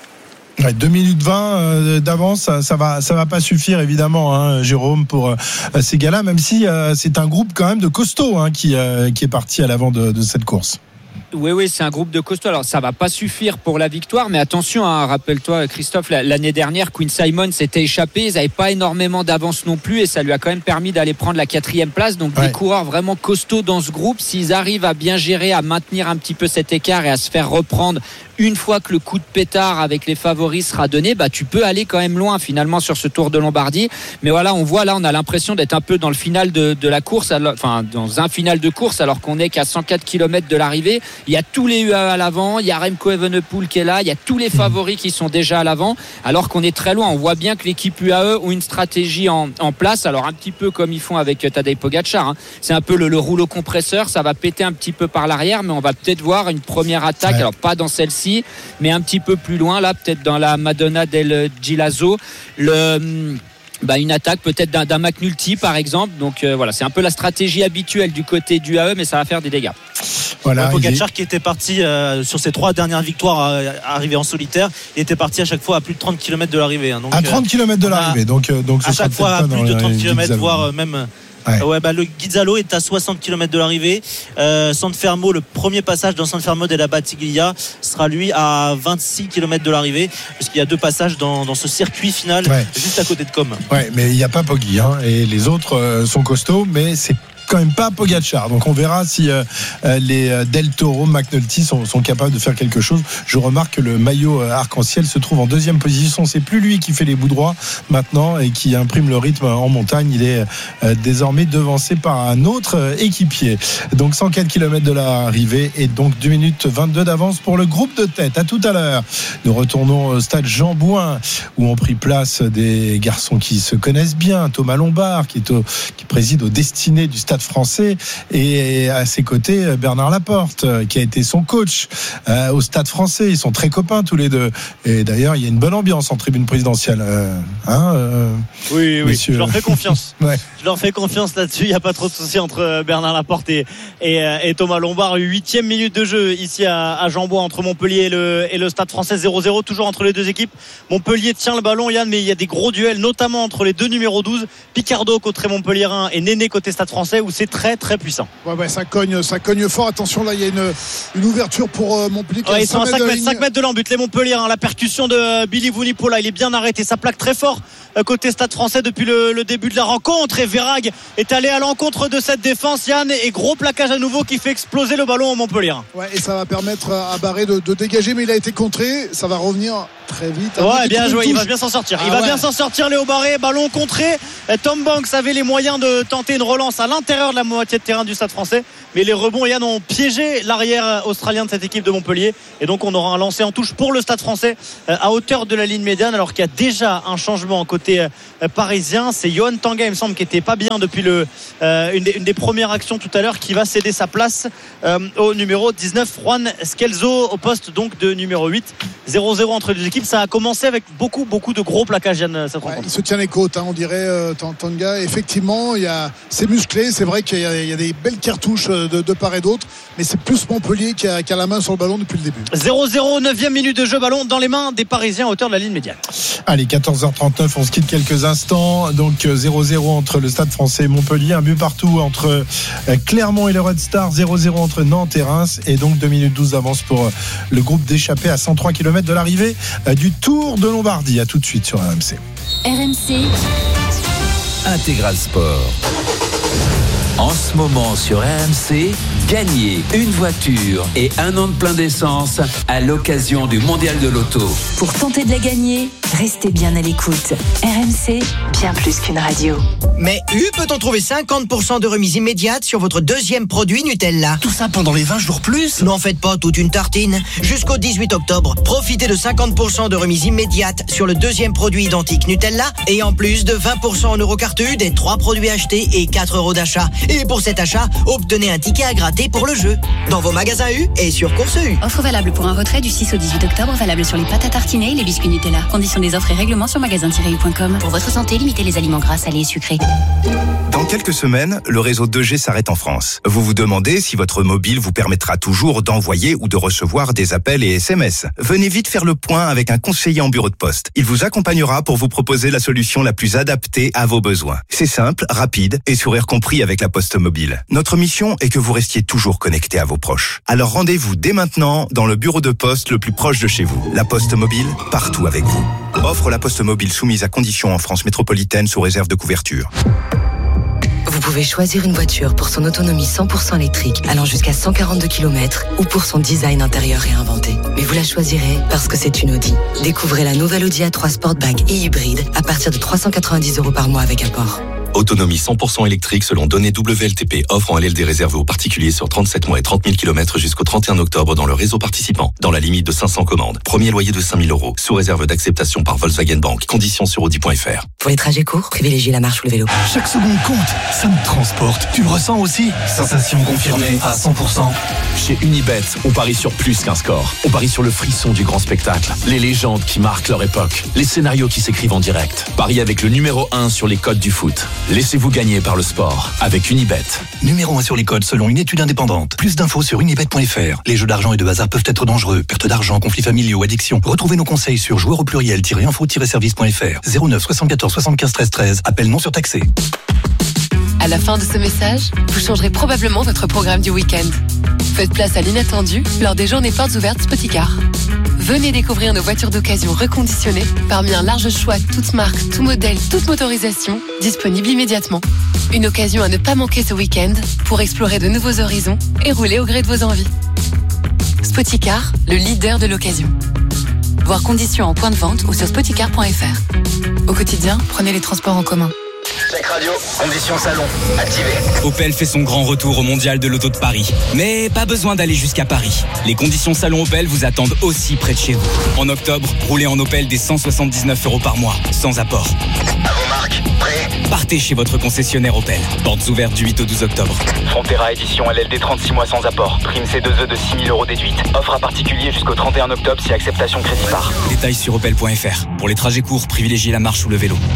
2 minutes 20 d'avance, ça va pas suffire évidemment, Jérôme, pour ces gars-là, même si c'est un groupe quand même de costauds qui est parti à l'avant de cette course. Oui, c'est un groupe de costauds. Alors, ça va pas suffire pour la victoire, mais attention, rappelle-toi, Christophe, l'année dernière, Quinn Simon s'était échappé. Ils n'avaient pas énormément d'avance non plus, et ça lui a quand même permis d'aller prendre la 4e place. Donc, des coureurs vraiment costauds dans ce groupe. S'ils arrivent à bien gérer, à maintenir un petit peu cet écart et à se faire reprendre une fois que le coup de pétard avec les favoris sera donné, tu peux aller quand même loin finalement sur ce Tour de Lombardie. Mais voilà, on voit là, on a l'impression d'être un peu dans le final de la course, enfin dans un final de course, alors qu'on est qu'à 104 km de l'arrivée. Il y a tous les UAE à l'avant, il y a Remco Evenepoel qui est là, il y a tous les favoris qui sont déjà à l'avant, alors qu'on est très loin. On voit bien que l'équipe UAE ont une stratégie en place, alors un petit peu comme ils font avec Tadej Pogačar, C'est un peu le rouleau compresseur, ça va péter un petit peu par l'arrière, mais on va peut-être voir une première attaque, alors pas dans celle-ci, mais un petit peu plus loin, là, peut-être dans la Madonna del Gilazzo, une attaque peut-être d'un McNulty par exemple. Donc voilà, c'est un peu la stratégie habituelle du côté du UAE, mais ça va faire des dégâts. Voilà, Pogačar qui était parti sur ses 3 dernières victoires arrivées en solitaire, il était parti à chaque fois à plus de 30 km de l'arrivée. Donc, à 30 km de l'arrivée, donc à chaque fois à plus de 30 km, voire même. Le Ghizzalo est à 60 km de l'arrivée. San Fermo, le premier passage dans San Fermo della Battaglia sera lui à 26 km de l'arrivée, puisqu'il y a 2 passages dans ce circuit final juste à côté de Com. Mais il n'y a pas Poggi, et les autres sont costauds, mais c'est quand même pas Pogačar. Donc on verra si les Del Toro, McNulty sont capables de faire quelque chose. Je remarque que le maillot arc-en-ciel se trouve en 2e position. C'est plus lui qui fait les bouts droits maintenant et qui imprime le rythme en montagne. Il est désormais devancé par un autre équipier. Donc 104 km de l'arrivée et donc 2 minutes 22 d'avance pour le groupe de tête. À tout à l'heure. Nous retournons au stade Jean Bouin où ont pris place des garçons qui se connaissent bien. Thomas Lombard qui préside aux destinées du stade Stade Français, et à ses côtés Bernard Laporte, qui a été son coach au Stade Français. Ils sont très copains tous les deux. Et d'ailleurs, il y a une bonne ambiance en tribune présidentielle. Oui, messieurs. je leur fais confiance. Ouais. Je leur fais confiance là-dessus. Il n'y a pas trop de soucis entre Bernard Laporte et Thomas Lombard. 8e minute de jeu ici à Jean-Bois entre Montpellier et le Stade Français. 0-0 toujours entre les deux équipes. Montpellier tient le ballon, Yann, mais il y a des gros duels, notamment entre les deux numéros 12, Picardo côté Montpellierin et Néné côté Stade Français, où c'est très très puissant. Ouais, ça cogne fort. Attention, là il y a une ouverture pour Montpellier. Ils sont à 5 mètres de l'embut, les Montpelliérains. La percussion de Billy Vunipola, il est bien arrêté, ça plaque très fort côté Stade Français depuis le début de la rencontre, et Verrag est allé à l'encontre de cette défense, Yann, et gros plaquage à nouveau qui fait exploser le ballon au Montpellier. Ouais, et ça va permettre à Barré de dégager, mais il a été contré, ça va revenir très vite. Ouais, bien joué, il va bien s'en sortir. Bien s'en sortir, Léo Barré, ballon contré. Tom Banks avait les moyens de tenter une relance à l'intérieur de la moitié de terrain du Stade Français, mais les rebonds, Yann, ont piégé l'arrière australien de cette équipe de Montpellier, et donc on aura un lancer en touche pour le Stade Français à hauteur de la ligne médiane, alors qu'il y a déjà un changement côté parisien. C'est Johan Tanga, il me semble, qui était pas bien depuis une des premières actions tout à l'heure, qui va céder sa place au numéro 19, Juan Scelzo, au poste donc de numéro 8. 0-0 entre les deux équipes. Ça a commencé avec beaucoup de gros plaquages, Yann, cette rencontre. Il se tient les côtes, on dirait, Tanga. Effectivement, c'est musclé, c'est vrai qu'il y a des belles cartouches de part et d'autre, mais c'est plus Montpellier qui a la main sur le ballon depuis le début. 0-0, 9e minute de jeu, ballon dans les mains des Parisiens à hauteur de la ligne médiane. Allez, 14h39, on se quitte quelques instants. Donc 0-0 entre le Stade Français et Montpellier, un but partout entre Clermont et le Red Star, 0-0 entre Nantes et Reims, et donc 2 minutes 12 d'avance pour le groupe d'échappés à 103 km de l'arrivée du Tour de Lombardie. À tout de suite sur RMC. RMC Intégral Sport. En ce moment sur RMC, gagnez une voiture et un an de plein d'essence à l'occasion du Mondial de l'Auto. Pour tenter de la gagner, restez bien à l'écoute. RMC, bien plus qu'une radio. Mais peut-on trouver 50% de remise immédiate sur votre deuxième produit Nutella? Tout ça pendant les 20 jours plus? N'en faites pas toute une tartine. Jusqu'au 18 octobre, profitez de 50% de remise immédiate sur le deuxième produit identique Nutella, et en plus de 20% en euros cartes des 3 produits achetés et 4 euros d'achat. Et pour cet achat, obtenez un ticket à gratter pour le jeu. Dans vos magasins U et sur Course U. Offre valable pour un retrait du 6 au 18 octobre, valable sur les pâtes à tartiner et les biscuits Nutella. Conditions des offres et règlements sur magasin-u.com. Pour votre santé, limitez les aliments gras, salés et sucrés. Dans quelques semaines, le réseau 2G s'arrête en France. Vous vous demandez si votre mobile vous permettra toujours d'envoyer ou de recevoir des appels et SMS. Venez vite faire le point avec un conseiller en bureau de poste. Il vous accompagnera pour vous proposer la solution la plus adaptée à vos besoins. C'est simple, rapide et sourire compris avec la Poste Mobile. Notre mission est que vous restiez toujours connecté à vos proches. Alors rendez-vous dès maintenant dans le bureau de poste le plus proche de chez vous. La Poste Mobile, partout avec vous. Offre La Poste Mobile soumise à conditions en France métropolitaine sous réserve de couverture. Vous pouvez choisir une voiture pour son autonomie 100% électrique allant jusqu'à 142 km ou pour son design intérieur réinventé. Mais vous la choisirez parce que c'est une Audi. Découvrez la nouvelle Audi A3 Sportback et hybride à partir de 390 € par mois avec apport. Autonomie 100% électrique selon données WLTP. Offre en LLD réservée aux particuliers sur 37 mois et 30 000 km jusqu'au 31 octobre dans le réseau participant. Dans la limite de 500 commandes. Premier loyer de 5 000 €. Sous réserve d'acceptation par Volkswagen Bank. Conditions sur Audi.fr. Pour les trajets courts, privilégiez la marche ou le vélo. Chaque seconde compte, ça me transporte. Tu le ressens aussi? Sensation confirmée à 100%. Chez Unibet, on parie sur plus qu'un score. On parie sur le frisson du grand spectacle, les légendes qui marquent leur époque, les scénarios qui s'écrivent en direct. Pariez avec le numéro 1 sur les codes du foot. Laissez-vous gagner par le sport avec Unibet. Numéro 1 sur les codes selon une étude indépendante. Plus d'infos sur unibet.fr. Les jeux d'argent et de hasard peuvent être dangereux. Perte d'argent, conflits familiaux, addiction. Retrouvez nos conseils sur joueurs-au-pluriel-info-service.fr. 09 74 75 13 13. Appel non surtaxé. À la fin de ce message, vous changerez probablement votre programme du week-end. Faites place à l'inattendu lors des journées portes ouvertes Spoticar. Venez découvrir nos voitures d'occasion reconditionnées parmi un large choix, toutes marques, tout modèle, toute motorisation, disponibles immédiatement. Une occasion à ne pas manquer ce week-end pour explorer de nouveaux horizons et rouler au gré de vos envies. Spoticar, le leader de l'occasion. Voir conditions en point de vente ou sur spoticar.fr. Au quotidien, prenez les transports en commun. Check radio, conditions salon, activé. Opel fait son grand retour au Mondial de l'Auto de Paris. Mais pas besoin d'aller jusqu'à Paris. Les conditions salon Opel vous attendent aussi près de chez vous. En octobre, roulez en Opel dès 179 € par mois, sans apport. À vos marques, prêt ? Partez chez votre concessionnaire Opel. Portes ouvertes du 8 au 12 octobre. Frontera édition LLD 36 mois sans apport. Prime C2E de 6 000 € déduite. Offre à particulier jusqu'au 31 octobre si acceptation crédit par. Détails sur opel.fr. Pour les trajets courts, privilégiez la marche ou le vélo.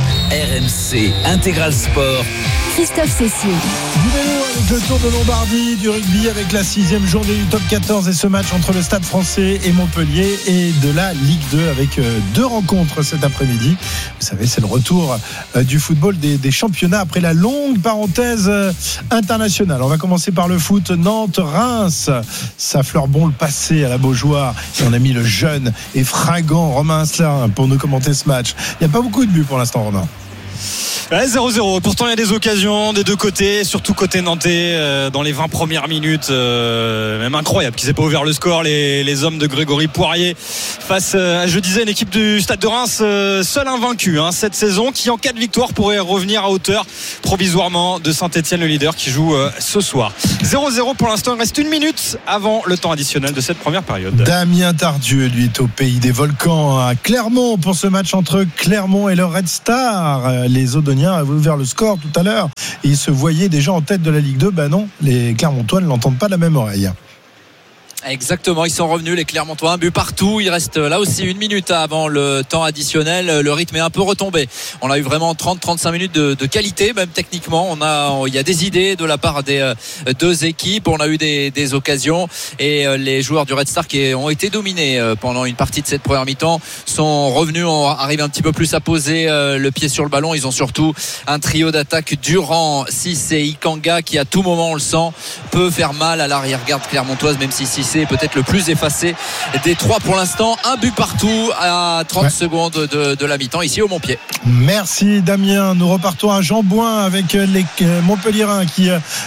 RMC Intégral Sport. Christophe Cessier. Du vélo avec le Tour de Lombardie, du rugby avec la 6e journée du top 14 et ce match entre le Stade Français et Montpellier, et de la Ligue 2 avec 2 rencontres cet après-midi. Vous savez, c'est le retour du football des championnats après la longue parenthèse internationale. On va commencer par le foot. Nantes-Reims, ça fleure bon le passé à la Beaujoire, et on a mis le jeune et fringant Romain Asselin pour nous commenter ce match. Il n'y a pas beaucoup de buts pour l'instant, Romain. Ouais, 0-0. Pourtant, il y a des occasions des deux côtés, surtout côté nantais, dans les 20 premières minutes. Même incroyable qu'ils n'aient pas ouvert le score, les hommes de Grégory Poirier, face à, je disais, une équipe du Stade de Reims, seul invaincu cette saison, qui en cas de victoire pourrait revenir à hauteur provisoirement de Saint-Etienne, le leader, qui joue ce soir. 0-0 pour l'instant. Il reste 1 minute avant le temps additionnel de cette première période. Damien Tardieu, lui, est au pays des volcans à Clermont pour ce match entre Clermont et le Red Star. Les Odoniens avaient ouvert le score tout à l'heure et ils se voyaient déjà en tête de la Ligue 2. Ben non, les Clermontois ne l'entendent pas de la même oreille. Exactement, ils sont revenus, les Clermontois, un but partout. Il reste là aussi 1 minute avant le temps additionnel. Le rythme est un peu retombé. On a eu vraiment 30-35 minutes de qualité, même techniquement. Il y a des idées de la part des deux équipes. On a eu des occasions, et les joueurs du Red Star, qui ont été dominés pendant une partie de cette première mi-temps, sont revenus, arrivent un petit peu plus à poser le pied sur le ballon. Ils ont surtout un trio d'attaque Durand, Cissé et Ikanga, qui à tout moment, on le sent, peut faire mal à l'arrière-garde clermontoise, même si Cissé est peut-être le plus effacé des trois pour l'instant. Un but partout à 30 secondes de la mi-temps ici au Montpied. Merci Damien. Nous repartons à Jean-Bouin avec les Montpelliérains qui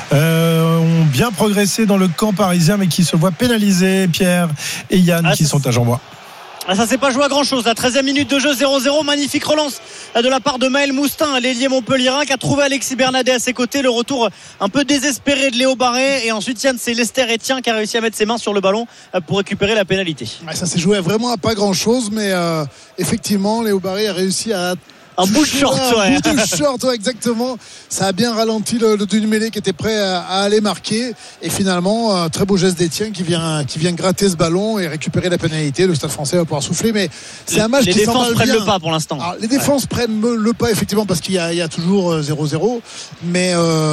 ont bien progressé dans le camp parisien, mais qui se voient pénalisés. Pierre et Yann qui sont à Jean-Bouin. Ça s'est pas joué à grand chose. La 13e minute de jeu, 0-0. Magnifique relance de la part de Maël Moustin, l'ailier montpelliérain, qui a trouvé Alexis Bernadet à ses côtés. Le retour un peu désespéré de Léo Barré, et ensuite Yann, c'est Lester Etienne qui a réussi à mettre ses mains sur le ballon pour récupérer la pénalité. Ça s'est joué vraiment à pas grand chose, mais effectivement Léo Barré a réussi à un bout de short, un bout de short, exactement. Ça a bien ralenti le demi-mêlée qui était prêt à aller marquer, et finalement un très beau geste d'Etienne qui vient gratter ce ballon et récupérer la pénalité. Le Stade Français va pouvoir souffler, mais c'est un match qui s'emballe bien. Les défenses prennent le pas pour l'instant. Alors, les défenses prennent le pas, effectivement, parce qu'il y a toujours 0-0, mais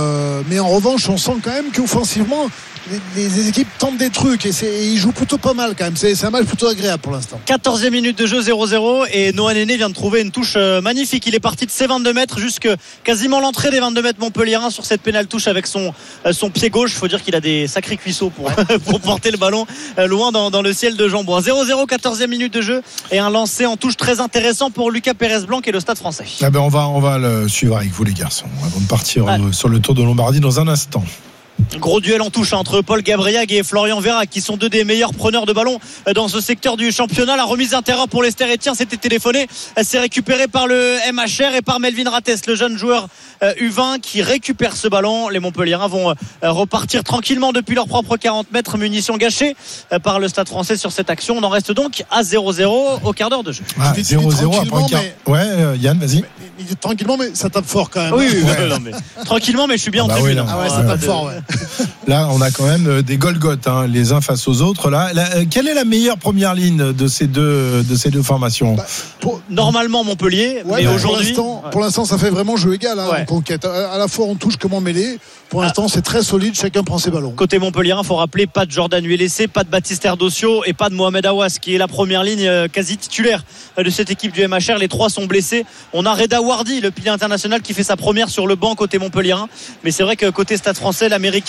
en revanche on sent quand même qu'offensivement les équipes tentent des trucs, et ils jouent plutôt pas mal quand même. C'est un match plutôt agréable pour l'instant. 14e minute de jeu, 0-0, et Noah Néné vient de trouver une touche magnifique. Il est parti de ses 22 mètres jusque quasiment l'entrée des 22 mètres montpelliérains sur cette pénale touche avec son pied gauche. Il faut dire qu'il a des sacrés cuisseaux pour porter le ballon loin dans le ciel de Jean-Bouin. 0-0, 14e minute de jeu, et un lancer en touche très intéressant pour Lucas Pérez-Blanc et le Stade Français. On va le suivre avec vous les garçons avant de partir sur le Tour de Lombardie dans un instant. Gros duel en touche entre Paul Gabriag et Florian Vera, qui sont deux des meilleurs preneurs de ballon dans ce secteur du championnat. La remise d'intérieur pour Lester Etienne, c'était téléphoné, elle s'est récupérée par le MHR et par Melvin Rattès, le jeune joueur U20 qui récupère ce ballon. Les Montpelliérains vont repartir tranquillement depuis leurs propres 40 mètres, munitions gâchées par le Stade Français sur cette action. On en reste donc à 0-0 au quart d'heure de jeu. 0-0 après quart. Yann, vas-y. Il dit tranquillement, mais ça tape fort quand même. Oui, mais tranquillement, mais je suis bien en tribune. Ça tape fort, Là, on a quand même des Golgoth, les uns face aux autres. Quelle est la meilleure première ligne de ces deux formations? Normalement Montpellier, mais aujourd'hui, pour l'instant, ça fait vraiment jeu égal en conquête. À la fois on touche comme en mêlée. Pour l'instant, c'est très solide. Chacun prend ses ballons. Côté Montpellier, il faut rappeler, pas de Jordan Uelessé, pas de Baptiste Erdocio et pas de Mohamed Aouas, qui est la première ligne quasi titulaire de cette équipe du MHR. Les trois sont blessés. On a Reda Wardi, le pilier international, qui fait sa première sur le banc côté Montpellier. Mais c'est vrai que côté Stade Français, l'américain Jackie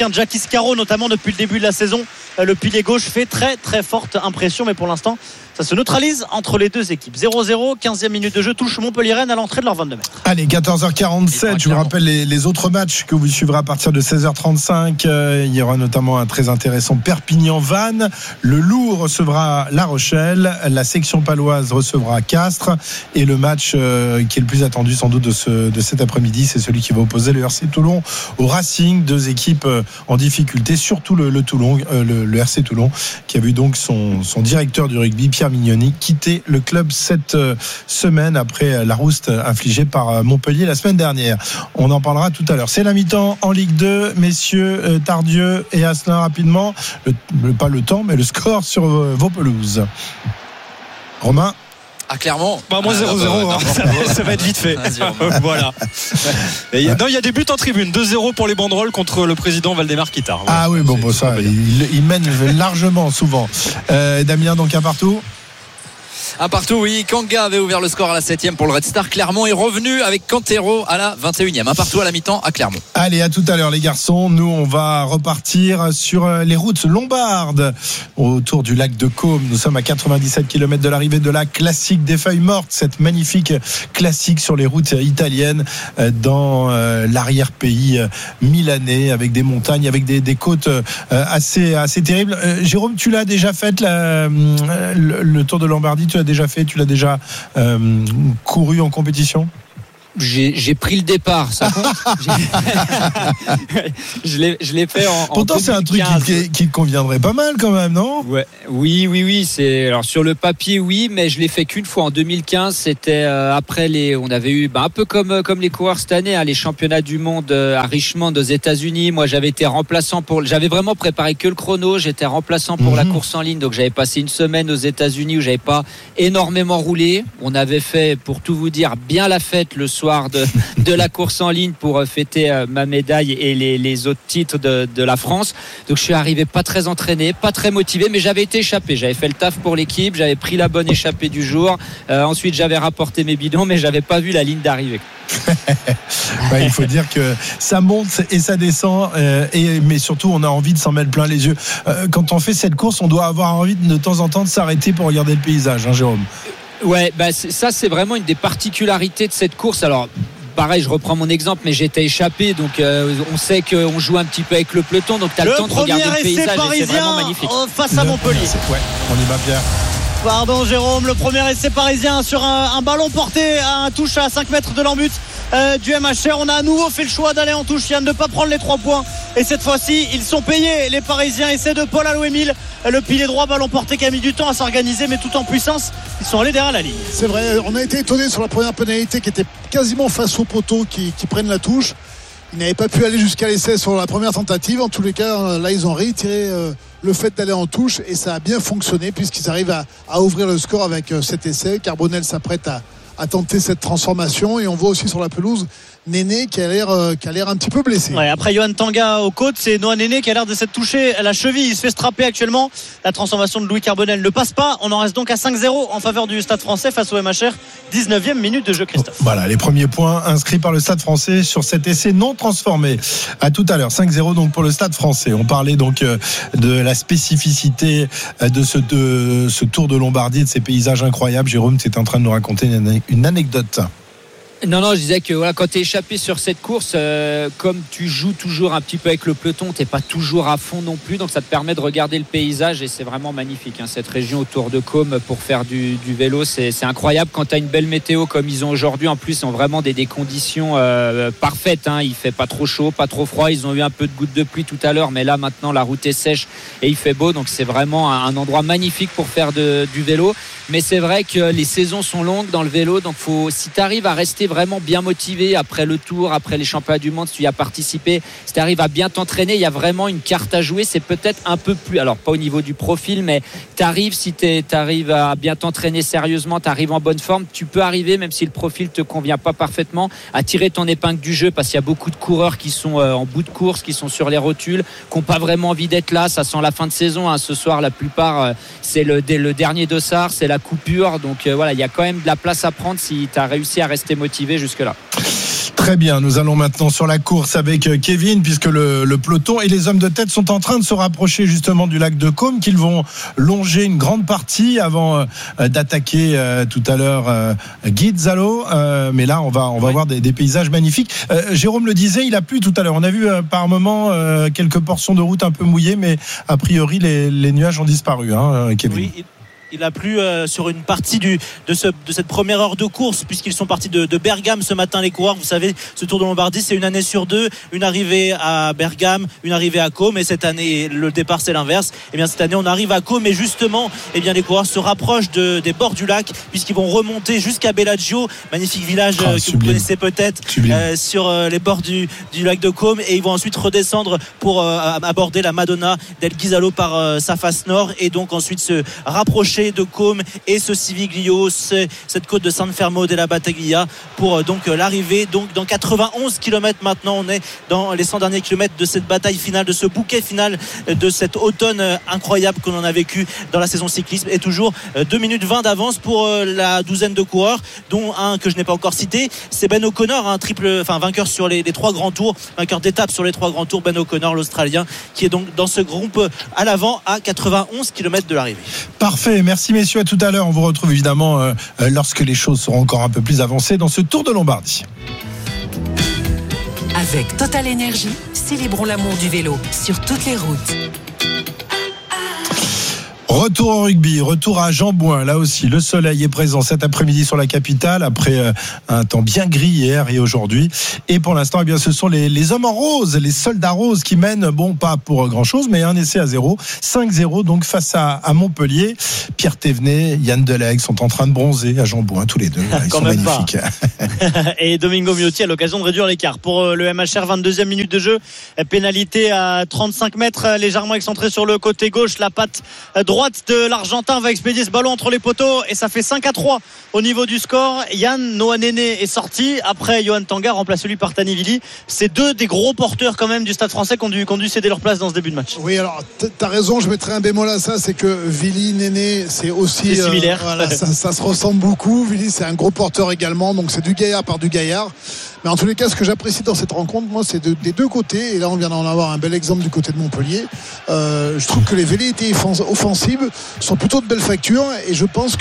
Iscaro notamment depuis le début de la saison. Le pilier gauche fait très très forte impression, mais pour l'instant ça se neutralise entre les deux équipes. 0-0, 15e minute de jeu, touche Montpellier-Rennes à l'entrée de leur 22 mètres. Allez, 14h47, je vous rappelle les autres matchs que vous suivrez à partir de 16h35. Il y aura notamment un très intéressant Perpignan-Vannes. Le Loup recevra La Rochelle, la section paloise recevra Castres, et le match qui est le plus attendu sans doute de cet après-midi, c'est celui qui va opposer le RC Toulon au Racing, deux équipes en difficulté, surtout le Toulon, le RC Toulon, qui a vu donc son directeur du rugby, Pierre Mignoni, quitter le club cette semaine après la rouste infligée par Montpellier la semaine dernière. On en parlera tout à l'heure. C'est la mi-temps en Ligue 2, messieurs Tardieu et Asselin, rapidement. Pas le temps, mais le score sur vos pelouses. Romain? À Clermont. Moi 0-0, ça va être vite fait. Voilà. Il y a des buts en tribune. 2-0 pour les banderoles contre le président Valdemar Quittard. Ah oui, bon ça, il mène largement souvent. Damien, donc un partout. Un partout, oui. Kanga avait ouvert le score à la 7e pour le Red Star. Clermont est revenu avec Cantero à la 21e. Un partout à la mi-temps à Clermont. Allez, à tout à l'heure les garçons. Nous, on va repartir sur les routes lombardes autour du lac de Caume. Nous sommes à 97 km de l'arrivée de la classique des feuilles mortes, cette magnifique classique sur les routes italiennes dans l'arrière-pays milanais, avec des montagnes, avec des côtes assez terribles. Jérôme, tu l'as déjà fait le Tour de Lombardie, tu l'as déjà fait, tu l'as déjà couru en compétition? J'ai pris le départ, ça compte. je l'ai fait en pourtant 2015. C'est un truc qui te conviendrait pas mal quand même, non? Ouais, oui. Alors sur le papier, oui, mais je l'ai fait qu'une fois en 2015. C'était après on avait eu un peu comme les coureurs cette année, les championnats du monde à Richmond aux États-Unis. Moi, j'avais été remplaçant j'avais vraiment préparé que le chrono. J'étais remplaçant pour la course en ligne, donc j'avais passé une semaine aux États-Unis où j'avais pas énormément roulé. On avait fait, pour tout vous dire, bien la fête le soir de la course en ligne pour fêter ma médaille et les autres titres de la France. Donc je suis arrivé pas très entraîné, pas très motivé, mais j'avais été échappé. J'avais fait le taf pour l'équipe, j'avais pris la bonne échappée du jour. Ensuite j'avais rapporté mes bidons, mais j'avais pas vu la ligne d'arrivée. Il faut dire que ça monte et ça descend, mais surtout on a envie de s'en mettre plein les yeux. Quand on fait cette course, on doit avoir envie de temps en temps de s'arrêter pour regarder le paysage, hein, Jérôme? Ouais, ça c'est vraiment une des particularités de cette course. Alors pareil, je reprends mon exemple, mais j'étais échappé, donc on sait qu'on joue un petit peu avec le peloton, donc tu as le temps de regarder le paysage et c'est vraiment magnifique. Face à Montpellier. Ouais, on y va, Pierre. Pardon Jérôme, le premier essai parisien sur un ballon porté à un touche à 5 mètres de l'embut du MHR. On a à nouveau fait le choix d'aller en touche, Yann, de ne pas prendre les 3 points, et cette fois-ci ils sont payés, les Parisiens. Essai de Paul Alouémil, le pilier droit, ballon porté qui a mis du temps à s'organiser, mais tout en puissance, ils sont allés derrière la ligne. C'est vrai, on a été étonné sur la première pénalité qui était quasiment face au poteau qui prennent la touche. Ils n'avaient pas pu aller jusqu'à l'essai sur la première tentative. En tous les cas, là ils ont réitéré le fait d'aller en touche, et ça a bien fonctionné puisqu'ils arrivent à ouvrir le score avec cet essai. Carbonel s'apprête à tenter cette transformation, et on voit aussi sur la pelouse Néné qui a l'air un petit peu blessé. Ouais, après Johan Tanga aux côtes, c'est Noah Néné qui a l'air de s'être touché à la cheville. Il se fait strapper actuellement. La transformation de Louis Carbonel ne passe pas. On en reste donc à 5-0 en faveur du Stade Français face au MHR. 19e minute de jeu, Christophe. Voilà, les premiers points inscrits par le Stade Français sur cet essai non transformé. À tout à l'heure, 5-0 donc pour le Stade Français. On parlait donc de la spécificité de ce Tour de Lombardie, de ces paysages incroyables. Jérôme, tu étais en train de nous raconter une anecdote. Non, je disais que voilà, quand tu es échappé sur cette course, comme tu joues toujours un petit peu avec le peloton, t'es pas toujours à fond non plus, donc ça te permet de regarder le paysage, et c'est vraiment magnifique, hein, cette région autour de Caume pour faire du vélo, c'est incroyable quand tu as une belle météo comme ils ont aujourd'hui. En plus, ils ont vraiment des conditions parfaites, hein. Il fait pas trop chaud, pas trop froid. Ils ont eu un peu de gouttes de pluie tout à l'heure, mais là maintenant la route est sèche et il fait beau, donc c'est vraiment un endroit magnifique pour faire du vélo. Mais c'est vrai que les saisons sont longues dans le vélo, donc si tu arrives à rester vraiment bien motivé après le Tour, après les championnats du monde, si tu y as participé, si tu arrives à bien t'entraîner, il y a vraiment une carte à jouer. C'est peut-être un peu plus, alors pas au niveau du profil, mais si tu arrives à bien t'entraîner sérieusement, tu arrives en bonne forme, tu peux arriver, même si le profil te convient pas parfaitement, à tirer ton épingle du jeu, parce qu'il y a beaucoup de coureurs qui sont en bout de course, qui sont sur les rotules, qui n'ont pas vraiment envie d'être là. Ça sent la fin de saison, hein. Ce soir, la plupart, c'est le dernier dossard, c'est la coupure, donc voilà, il y a quand même de la place à prendre si tu as réussi à rester motivé jusque-là. Très bien, nous allons maintenant sur la course avec Kevin, puisque le peloton et les hommes de tête sont en train de se rapprocher justement du lac de Caume, qu'ils vont longer une grande partie avant d'attaquer tout à l'heure Guizzalo. Mais là, on va voir des paysages magnifiques. Jérôme le disait, il a plu tout à l'heure. On a vu par moment quelques portions de route un peu mouillées, mais a priori les nuages ont disparu, Kevin. Oui. Il a plu sur une partie de cette première heure de course, puisqu'ils sont partis de Bergame ce matin, les coureurs. Vous savez, ce Tour de Lombardie, c'est une année sur deux, une arrivée à Bergame, une arrivée à Caume, et cette année le départ c'est l'inverse. Et bien cette année on arrive à Caume, et justement les coureurs se rapprochent des bords du lac, puisqu'ils vont remonter jusqu'à Bellagio, magnifique village que vous connaissez peut-être, sur les bords du lac de Caume, et ils vont ensuite redescendre pour aborder la Madonna del Guizzalo par sa face nord, et donc ensuite se rapprocher de Caume et ce Civiglio, cette côte de San Fermo della Battaglia, pour donc l'arrivée dans 91 km maintenant. On est dans les 100 derniers kilomètres de cette bataille finale, de ce bouquet final de cet automne incroyable que l'on a vécu dans la saison cyclisme, et toujours 2 minutes 20 d'avance pour la douzaine de coureurs, dont un que je n'ai pas encore cité, c'est Ben O'Connor, vainqueur sur les 3 grands tours, vainqueur d'étape sur les 3 grands tours, Ben O'Connor, l'Australien, qui est donc dans ce groupe à l'avant à 91 km de l'arrivée. Parfait, merci messieurs, à tout à l'heure. On vous retrouve évidemment lorsque les choses seront encore un peu plus avancées dans ce Tour de Lombardie. Avec Total Énergie, célébrons l'amour du vélo sur toutes les routes. Retour au rugby, retour à Jean-Bouin. Là aussi, le soleil est présent cet après-midi sur la capitale, après un temps bien gris hier et aujourd'hui. Et pour l'instant, ce sont les hommes en rose, les soldats roses qui mènent, pas pour grand-chose, mais un essai à 0. 5-0 donc face à Montpellier. Pierre Thévenet, Yann Delegue sont en train de bronzer à Jean-Bouin, tous les deux. Ils sont magnifiques. Et Domingo Miotti a l'occasion de réduire l'écart. Pour le MHR, 22e minute de jeu. Pénalité à 35 mètres, légèrement excentré sur le côté gauche. La patte droite de l'Argentin va expédier ce ballon entre les poteaux, et ça fait 5-3 au niveau du score. Yann Noah Néné est sorti. Après, Johan Tanga remplace lui par Tani Vili. C'est deux des gros porteurs quand même du Stade Français qui ont dû céder leur place dans ce début de match. Oui, alors t'as raison, je mettrai un bémol à ça, c'est que Vili, Néné, c'est aussi similaire. Ça se ressemble beaucoup. Vili, c'est un gros porteur également, donc c'est du gaillard par du gaillard. Mais en tous les cas, ce que j'apprécie dans cette rencontre, moi, c'est des deux côtés. Et là, on vient d'en avoir un bel exemple du côté de Montpellier. Je trouve que les velléités offensives sont plutôt de belle facture. Et je pense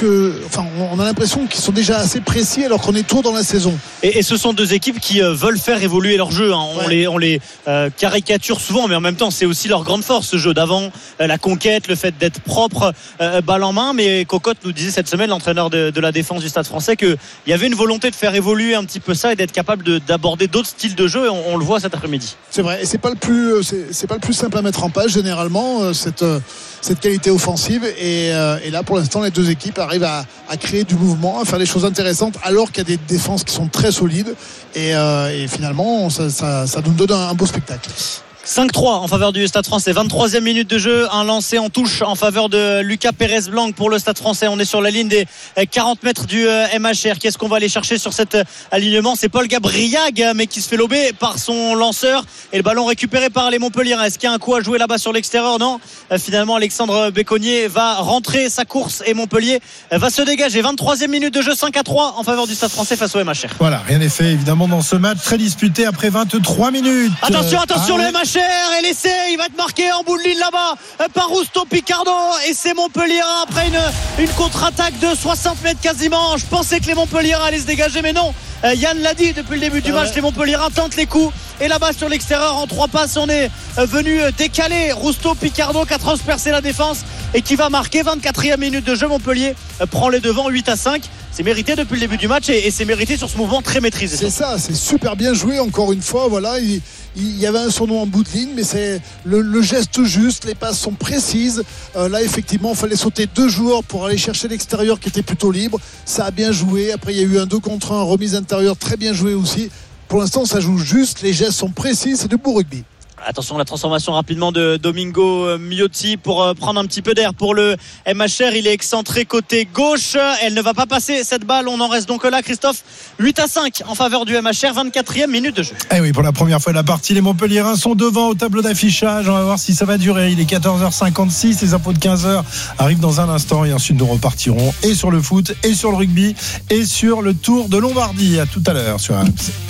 on a l'impression qu'ils sont déjà assez précis alors qu'on est tôt dans la saison. Et ce sont deux équipes qui veulent faire évoluer leur jeu. On les caricature souvent, mais en même temps, c'est aussi leur grande force, ce jeu d'avant, la conquête, le fait d'être propre, balle en main. Mais Cocotte nous disait cette semaine, l'entraîneur de la défense du Stade Français, qu'il y avait une volonté de faire évoluer un petit peu ça et d'être capable d'aborder d'autres styles de jeu, et on le voit cet après-midi. C'est vrai, et c'est pas le plus simple à mettre en page généralement, cette qualité offensive, et là pour l'instant les deux équipes arrivent à créer du mouvement, à faire des choses intéressantes alors qu'il y a des défenses qui sont très solides, et finalement ça nous donne un beau spectacle. 5-3 en faveur du Stade Français. 23e minute de jeu, un lancé en touche en faveur de Lucas Pérez Blanc pour le Stade Français. On est sur la ligne des 40 mètres du MHR. Qu'est-ce qu'on va aller chercher sur cet alignement? C'est Paul Gabriag, mais qui se fait lober par son lanceur, et le ballon récupéré par les Montpelliérains. Est-ce qu'il y a un coup à jouer là-bas sur l'extérieur? Non. Finalement, Alexandre Béconnier va rentrer sa course et Montpellier va se dégager. 23e minute de jeu, 5-3 en faveur du Stade Français face au MHR. Voilà, rien n'est fait évidemment dans ce match très disputé après 23 minutes. Attention, le MHR, et l'essai, il va être marqué en bout de ligne là-bas par Rusto Picardo, et c'est Montpelliérain après une contre-attaque de 60 mètres quasiment. Je pensais que les Montpelliérains allaient se dégager, mais non. Yann l'a dit depuis le début du match, les Montpelliérains tentent les coups, et là-bas sur l'extérieur en 3 passes, on est venu décaler Rusto Picardo qui a transpercé la défense et qui va marquer. 24e minute de jeu, Montpellier prend les devants 8-5. C'est mérité depuis le début du match, et c'est mérité sur ce mouvement très maîtrisé. C'est ça, c'est super bien joué encore une fois. Voilà, il y avait un surnom en bout de ligne, mais c'est le geste juste, les passes sont précises. Là effectivement, il fallait sauter 2 joueurs pour aller chercher l'extérieur qui était plutôt libre. Ça a bien joué. Après il y a eu un 2 contre 1, remise intérieure très bien joué aussi. Pour l'instant ça joue juste, les gestes sont précis, c'est du beau rugby. Attention, la transformation rapidement de Domingo Miotti pour prendre un petit peu d'air pour le MHR. Il est excentré côté gauche. Elle ne va pas passer cette balle. On en reste donc là, Christophe. 8-5 en faveur du MHR. 24e minute de jeu. Eh oui, pour la première fois de la partie, les Montpelliérains sont devant au tableau d'affichage. On va voir si ça va durer. Il est 14h56. Les infos de 15h arrivent dans un instant. Et ensuite, nous repartirons et sur le foot, et sur le rugby, et sur le Tour de Lombardie. À tout à l'heure sur RMC.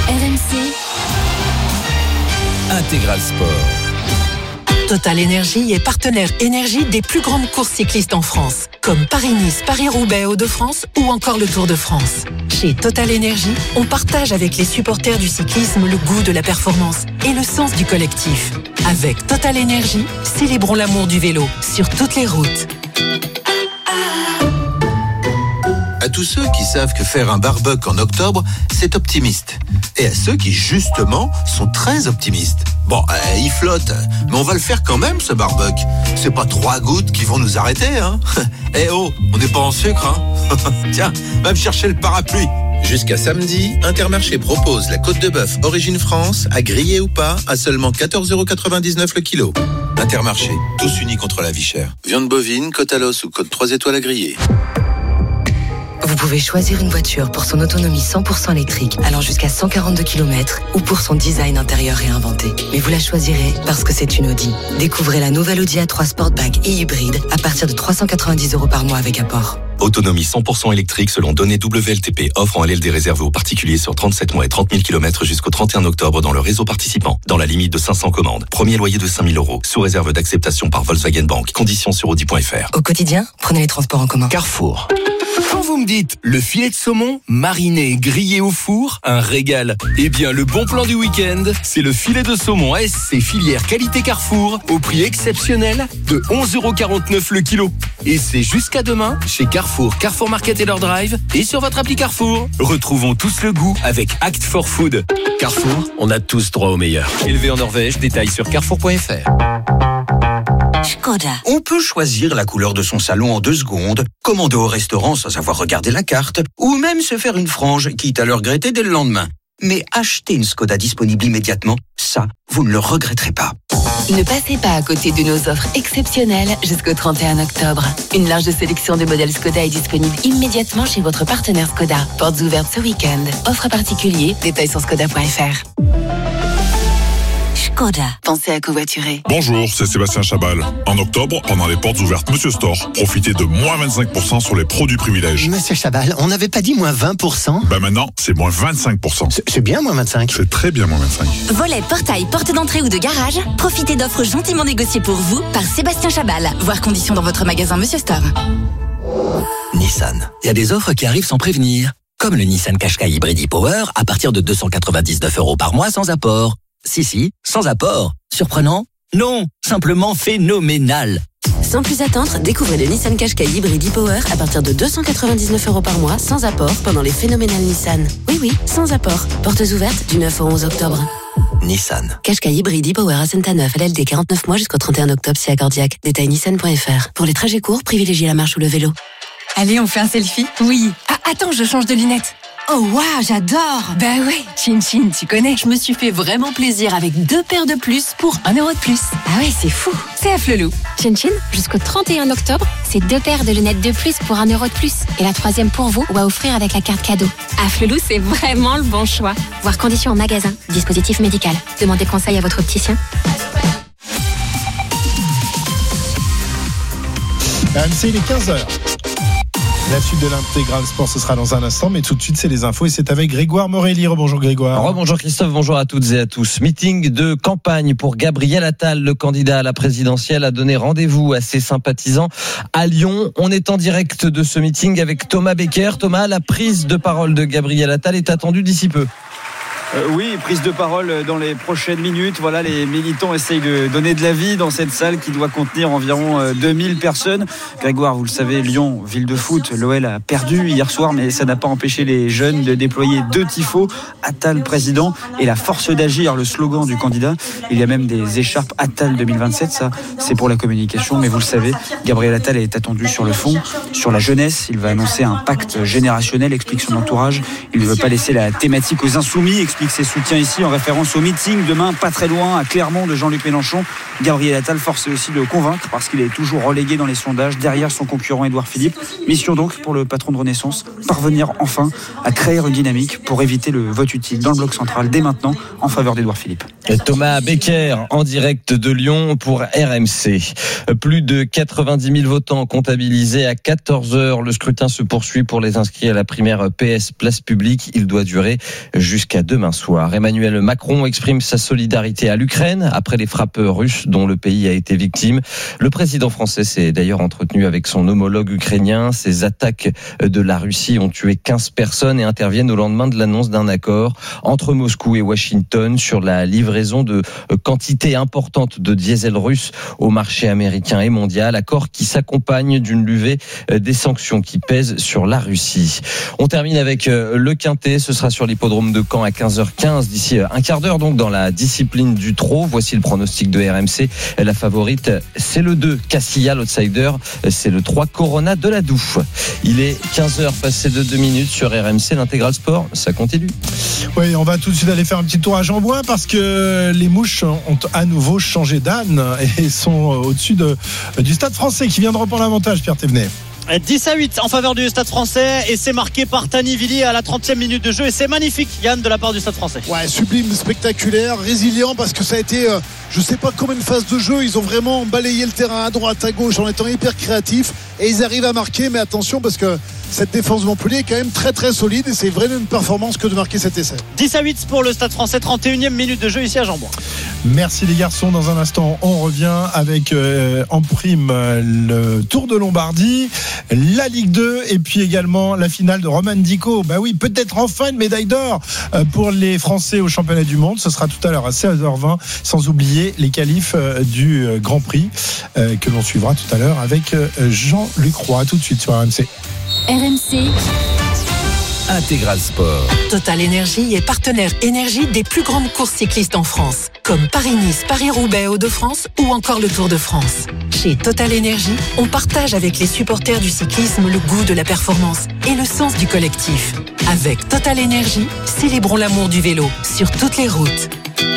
RMC Intégral Sport. Total Énergie est partenaire énergie des plus grandes courses cyclistes en France, comme Paris-Nice, Paris-Roubaix, Hauts-de-France ou encore le Tour de France. Chez Total Énergie, on partage avec les supporters du cyclisme le goût de la performance et le sens du collectif. Avec Total Énergie, célébrons l'amour du vélo sur toutes les routes. À tous ceux qui savent que faire un barbecue en octobre, c'est optimiste. Et à ceux qui, justement, sont très optimistes. Bon, il flotte, mais on va le faire quand même, ce barbecue. C'est pas 3 gouttes qui vont nous arrêter, hein. Eh oh, on n'est pas en sucre, hein. Tiens, va me chercher le parapluie. Jusqu'à samedi, Intermarché propose la côte de bœuf Origine France, à griller ou pas, à seulement 14,99€ le kilo. Intermarché, tous unis contre la vie chère. Viande bovine, côte à l'os ou côte 3 étoiles à griller. Vous pouvez choisir une voiture pour son autonomie 100% électrique, allant jusqu'à 142 km, ou pour son design intérieur réinventé. Mais vous la choisirez parce que c'est une Audi. Découvrez la nouvelle Audi A3 Sportback et hybride à partir de 390€ par mois avec apport. Autonomie 100% électrique selon données WLTP. Offre en LLD réservée aux particuliers sur 37 mois et 30 000 km jusqu'au 31 octobre dans le réseau participant. Dans la limite de 500 commandes. Premier loyer de 5 000 €. Sous réserve d'acceptation par Volkswagen Bank. Conditions sur audi.fr. Au quotidien, prenez les transports en commun. Carrefour. Quand vous me dites le filet de saumon, mariné, grillé au four, un régal. Eh bien, le bon plan du week-end, c'est le filet de saumon ASC filière qualité Carrefour au prix exceptionnel de 11,49€ le kilo. Et c'est jusqu'à demain chez Carrefour, Carrefour Market et leur drive et sur votre appli Carrefour. Retrouvons tous le goût avec Act for Food. Carrefour, on a tous droit au meilleur. Élevé en Norvège, détails sur carrefour.fr. Škoda. On peut choisir la couleur de son salon en 2 secondes, commander au restaurant sans avoir regardé la carte, ou même se faire une frange, quitte à le regretter dès le lendemain. Mais acheter une Škoda disponible immédiatement, ça, vous ne le regretterez pas. Ne passez pas à côté de nos offres exceptionnelles jusqu'au 31 octobre. Une large sélection de modèles Škoda est disponible immédiatement chez votre partenaire Škoda. Portes ouvertes ce week-end. Offre particulier, détails sur škoda.fr. Škoda. Pensez à covoiturer. Bonjour, c'est Sébastien Chabal. En octobre, pendant les portes ouvertes Monsieur Store, profitez de moins 25% sur les produits privilèges. Monsieur Chabal, on n'avait pas dit moins 20%? Bah maintenant, c'est moins 25%. C'est bien moins 25. C'est très bien moins 25. Volets, portail, porte d'entrée ou de garage, profitez d'offres gentiment négociées pour vous par Sébastien Chabal. Voir conditions dans votre magasin Monsieur Store. Nissan. Il y a des offres qui arrivent sans prévenir. Comme le Nissan Qashqai Hybrid e-Power à partir de 299€ par mois sans apport. Si, sans apport. Surprenant? Non, simplement phénoménal. Sans plus attendre, découvrez le Nissan Qashqai Hybrid e-Power à partir de 299€ par mois sans apport pendant les phénoménales Nissan. Oui, sans apport. Portes ouvertes du 9 au 11 octobre. Nissan. Qashqai Hybrid e-Power à Saint-Neuf, LLD 49 mois jusqu'au 31 octobre si accordiaque. Détail nissan.fr. Pour les trajets courts, privilégiez la marche ou le vélo. Allez, on fait un selfie? Oui. Ah, attends, je change de lunettes. Oh waouh, j'adore. Bah ouais, Chin Chin, tu connais. Je me suis fait vraiment plaisir avec 2 paires de plus pour 1€ de plus. Ah ouais, c'est fou. C'est à Flelou. Chin Chin, jusqu'au 31 octobre, c'est 2 paires de lunettes de plus pour 1€ de plus. Et la 3e pour vous ou à offrir avec la carte cadeau. À Flelou, c'est vraiment le bon choix. Voir conditions en magasin. Dispositif médical. Demandez conseil à votre opticien. RMC, il est 15h. La suite de l'intégral sport, ce sera dans un instant, mais tout de suite, c'est les infos et c'est avec Grégoire Morelli. Bonjour Grégoire. Bonjour Christophe, bonjour à toutes et à tous. Meeting de campagne pour Gabriel Attal, le candidat à la présidentielle, a donné rendez-vous à ses sympathisants à Lyon. On est en direct de ce meeting avec Thomas Becker. Thomas, la prise de parole de Gabriel Attal est attendue d'ici peu. Oui, prise de parole dans les prochaines minutes. Voilà, les militants essayent de donner de la vie dans cette salle qui doit contenir environ 2000 personnes. Grégoire, vous le savez, Lyon, ville de foot, l'OL a perdu hier soir, mais ça n'a pas empêché les jeunes de déployer 2 tifos, Attal président et la force d'agir, le slogan du candidat. Il y a même des écharpes Attal 2027, ça c'est pour la communication, mais vous le savez, Gabriel Attal est attendu sur le fond, sur la jeunesse. Il va annoncer un pacte générationnel, explique son entourage. Il ne veut pas laisser la thématique aux insoumis, explique ses soutiens ici en référence au meeting demain, pas très loin, à Clermont, de Jean-Luc Mélenchon. Gabriel Attal forcé aussi de convaincre parce qu'il est toujours relégué dans les sondages derrière son concurrent Édouard Philippe. Mission donc pour le patron de Renaissance, parvenir enfin à créer une dynamique pour éviter le vote utile dans le bloc central dès maintenant en faveur d'Édouard Philippe. Thomas Becker en direct de Lyon pour RMC. Plus de 90 000 votants comptabilisés à 14h. Le scrutin se poursuit pour les inscrits à la primaire PS Place Publique. Il doit durer jusqu'à demain demain soir. Emmanuel Macron exprime sa solidarité à l'Ukraine après les frappes russes dont le pays a été victime. Le président français s'est d'ailleurs entretenu avec son homologue ukrainien. Ces attaques de la Russie ont tué 15 personnes et interviennent au lendemain de l'annonce d'un accord entre Moscou et Washington sur la livraison de quantités importantes de diesel russe au marché américain et mondial. Accord qui s'accompagne d'une levée des sanctions qui pèsent sur la Russie. On termine avec le Quintet. Ce sera sur l'hippodrome de Caen à 15h15 d'ici un quart d'heure donc dans la discipline du trot. Voici le pronostic de RMC. La favorite, c'est le 2 Castilla, l'outsider, c'est le 3 Corona de la Doue. Il est 15h passé de 2 minutes sur RMC. L'intégral sport, ça continue. Oui, on va tout de suite aller faire un petit tour à Jean-Bouin parce que les Mouches ont à nouveau changé d'âne et sont au-dessus du Stade Français qui vient de reprendre l'avantage, Pierre Thévenet. 10-8 en faveur du Stade Français et c'est marqué par Tani Vili à la 30e minute de jeu et c'est magnifique, Yann, de la part du Stade Français. Ouais, sublime, spectaculaire, résilient parce que ça a été je sais pas combien de phases de jeu, ils ont vraiment balayé le terrain à droite, à gauche en étant hyper créatifs et ils arrivent à marquer, mais attention parce que cette défense de Montpellier est quand même très très solide et c'est vraiment une performance que de marquer cet essai. 10-8 pour le Stade Français, 31e minute de jeu ici à Jean-Bouin. Merci les garçons, dans un instant on revient avec en prime le Tour de Lombardie, la Ligue 2 et puis également la finale de Roman Dico. Bah oui, peut-être enfin une médaille d'or pour les Français au championnat du monde. Ce sera tout à l'heure à 16h20, sans oublier les qualifs du Grand Prix que l'on suivra tout à l'heure avec Jean-Luc Roy. Tout de suite sur RMC. RMC Intégral Sport. Total Énergie est partenaire énergie des plus grandes courses cyclistes en France, comme Paris-Nice, Paris-Roubaix, Hauts-de-France ou encore le Tour de France. Chez Total Énergie, on partage avec les supporters du cyclisme le goût de la performance et le sens du collectif. Avec Total Énergie, célébrons l'amour du vélo sur toutes les routes.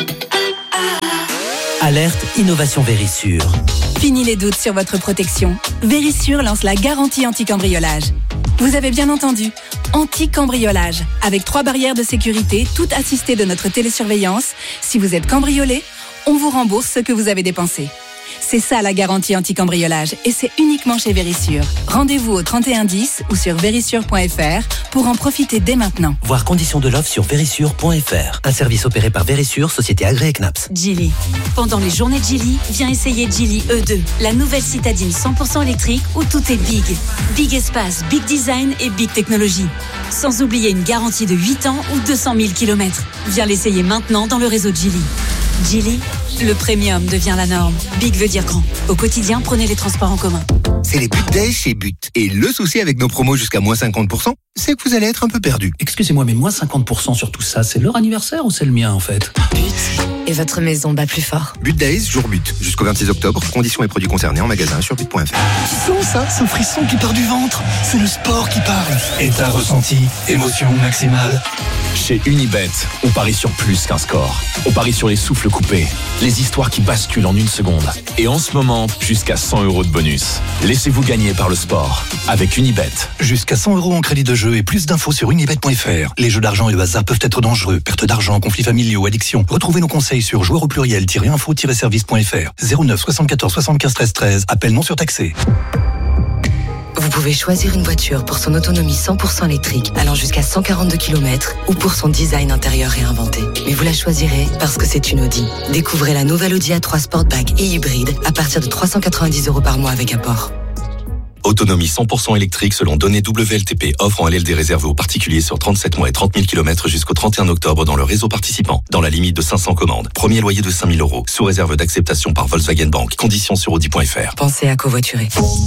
Alerte Innovation Vérissure. Fini les doutes sur votre protection. Vérissure lance la garantie anti-cambriolage. Vous avez bien entendu, anti-cambriolage. Avec 3 barrières de sécurité, toutes assistées de notre télésurveillance. Si vous êtes cambriolé, on vous rembourse ce que vous avez dépensé. C'est ça la garantie anti-cambriolage et c'est uniquement chez Vérissure. Rendez-vous au 3110 ou sur vérissure.fr pour en profiter dès maintenant. Voir conditions de l'offre sur vérissure.fr. Un service opéré par Vérissure, société agréée CNAPS. Geely. Pendant les journées de Geely, viens essayer Geely E2, la nouvelle citadine 100% électrique où tout est big. Big espace, big design et big technologie. Sans oublier une garantie de 8 ans ou 200 000 km. Viens l'essayer maintenant dans le réseau Geely. Geely, le premium devient la norme. Big veut dire grand. Au quotidien, prenez les transports en commun. C'est les But Days chez But. Et le souci avec nos promos jusqu'à moins 50%, c'est que vous allez être un peu perdu. Excusez-moi, mais moins 50% sur tout ça, c'est leur anniversaire ou c'est le mien en fait? But. Et votre maison bat plus fort. But Days, jour But. Jusqu'au 26 octobre. Conditions et produits concernés en magasin sur but.fr. Tu sens ça, ce frisson qui part du ventre? C'est le sport qui parle. Et t'as ressenti, émotion maximale. Chez Unibet, on parie sur plus qu'un score. On parie sur les souffles coupés, les histoires qui basculent en une seconde. Et en ce moment, jusqu'à 100 € de bonus. Laissez-vous gagner par le sport avec Unibet. Jusqu'à 100 € en crédit de jeu et plus d'infos sur unibet.fr. Les jeux d'argent et le hasard peuvent être dangereux. Perte d'argent, conflits familiaux, addiction. Retrouvez nos conseils sur joueurs au pluriel-info-service.fr. 09 74 75 13 13. Appel non surtaxé. Vous pouvez choisir une voiture pour son autonomie 100% électrique allant jusqu'à 142 km ou pour son design intérieur réinventé. Mais vous la choisirez parce que c'est une Audi. Découvrez la nouvelle Audi A3 Sportback et hybride à partir de 390 € par mois avec apport. Autonomie 100% électrique selon données WLTP. Offre en LLD réservée aux particuliers sur 37 mois et 30 000 km jusqu'au 31 octobre dans le réseau participant. Dans la limite de 500 commandes. Premier loyer de 5 000 €. Sous réserve d'acceptation par Volkswagen Bank. Conditions sur Audi.fr. Pensez à covoiturer.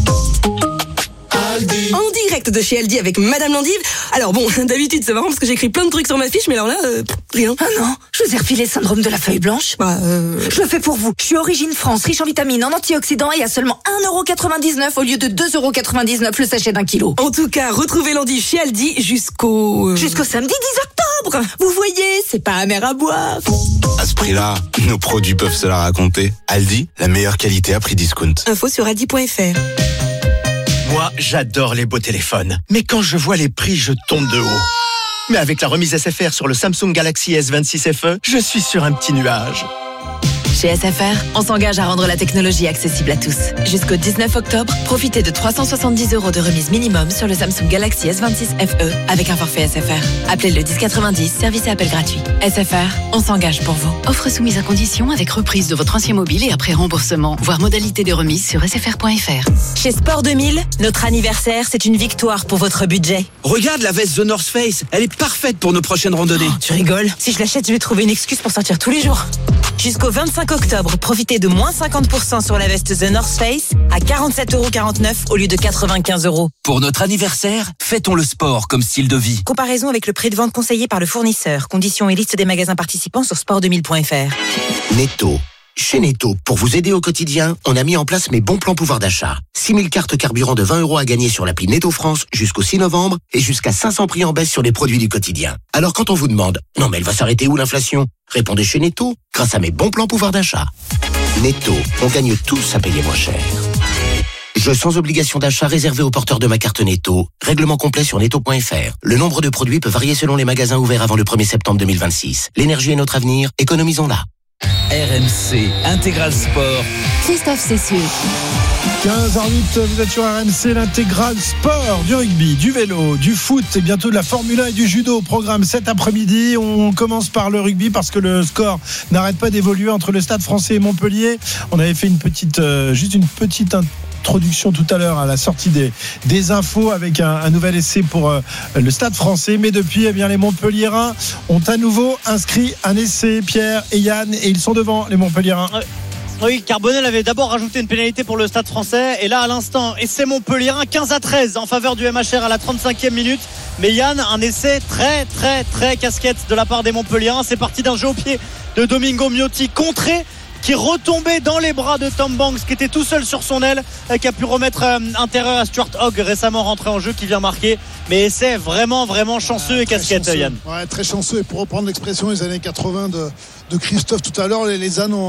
En direct de chez Aldi avec Madame Landive. Alors bon, d'habitude c'est marrant parce que j'écris plein de trucs sur ma fiche, mais alors là, rien. Ah non, je vous ai refilé le syndrome de la feuille blanche. Je le fais pour vous. Je suis Origine France, riche en vitamines, en antioxydants et à seulement 1,99 € au lieu de 2,99 € le sachet d'1 kilo. En tout cas, retrouvez Landive chez Aldi jusqu'au samedi 10 octobre. Vous voyez, c'est pas amer à boire. À ce prix-là, nos produits peuvent se la raconter. Aldi, la meilleure qualité à prix discount. Info sur aldi.fr. Moi, j'adore les beaux téléphones. Mais quand je vois les prix, je tombe de haut. Mais avec la remise SFR sur le Samsung Galaxy S26 FE, je suis sur un petit nuage. Chez Chez SFR, on s'engage à rendre la technologie accessible à tous. Jusqu'au 19 octobre, profitez de 370 € de remise minimum sur le Samsung Galaxy S26 FE avec un forfait SFR. Appelez le 1090, service et appel gratuit. SFR, on s'engage pour vous. Offre soumise à condition avec reprise de votre ancien mobile et après remboursement. Voir modalité de remise sur sfr.fr. Chez Sport 2000, notre anniversaire, c'est une victoire pour votre budget. Regarde la veste The North Face, elle est parfaite pour nos prochaines randonnées. Tu rigoles? Si je l'achète, je vais trouver une excuse pour sortir tous les jours. Jusqu'au 25 octobre, profitez de moins 50% sur la veste The North Face à 47,49 € au lieu de 95 €. Pour notre anniversaire, fêtons le sport comme style de vie. Comparaison avec le prix de vente conseillé par le fournisseur. Conditions et liste des magasins participants sur sport2000.fr. Netto. Chez Netto, pour vous aider au quotidien, on a mis en place mes bons plans pouvoir d'achat. 6000 cartes carburant de 20 € à gagner sur l'appli Netto France jusqu'au 6 novembre et jusqu'à 500 prix en baisse sur les produits du quotidien. Alors quand on vous demande « Non mais elle va s'arrêter où l'inflation ?» Répondez chez Netto, grâce à mes bons plans pouvoir d'achat. Netto, on gagne tous à payer moins cher. Jeu sans obligation d'achat réservé aux porteurs de ma carte Netto. Règlement complet sur netto.fr. Le nombre de produits peut varier selon les magasins ouverts avant le 1er septembre 2026. L'énergie est notre avenir, économisons-la. RMC Intégral Sport. Christophe Cessieux. 15h08, vous êtes sur RMC, l'intégral sport, du rugby, du vélo, du foot et bientôt de la Formule 1 et du judo. Programme cet après-midi. On commence par le rugby parce que le score n'arrête pas d'évoluer entre le Stade Français et Montpellier. On avait fait juste une petite introduction tout à l'heure à la sortie des infos avec un nouvel essai pour le Stade Français, mais depuis les Montpelliérains ont à nouveau inscrit un essai, Pierre et Yann, et ils sont devant les Montpelliérains. Oui, Carbonel avait d'abord rajouté une pénalité pour le Stade Français et là à l'instant essai Montpelliérain 15-13 en faveur du MHR à la 35e minute. Mais Yann, un essai très casquette de la part des Montpelliérains. C'est parti d'un jeu au pied de Domingo Miotti contré, qui retombait dans les bras de Tom Banks, qui était tout seul sur son aile, qui a pu remettre un terreur à Stuart Hogg, récemment rentré en jeu, qui vient marquer. Mais essai vraiment chanceux et casquette, Yann. Ouais, très chanceux. Et pour reprendre l'expression des années 80 de Christophe tout à l'heure, les ânes ont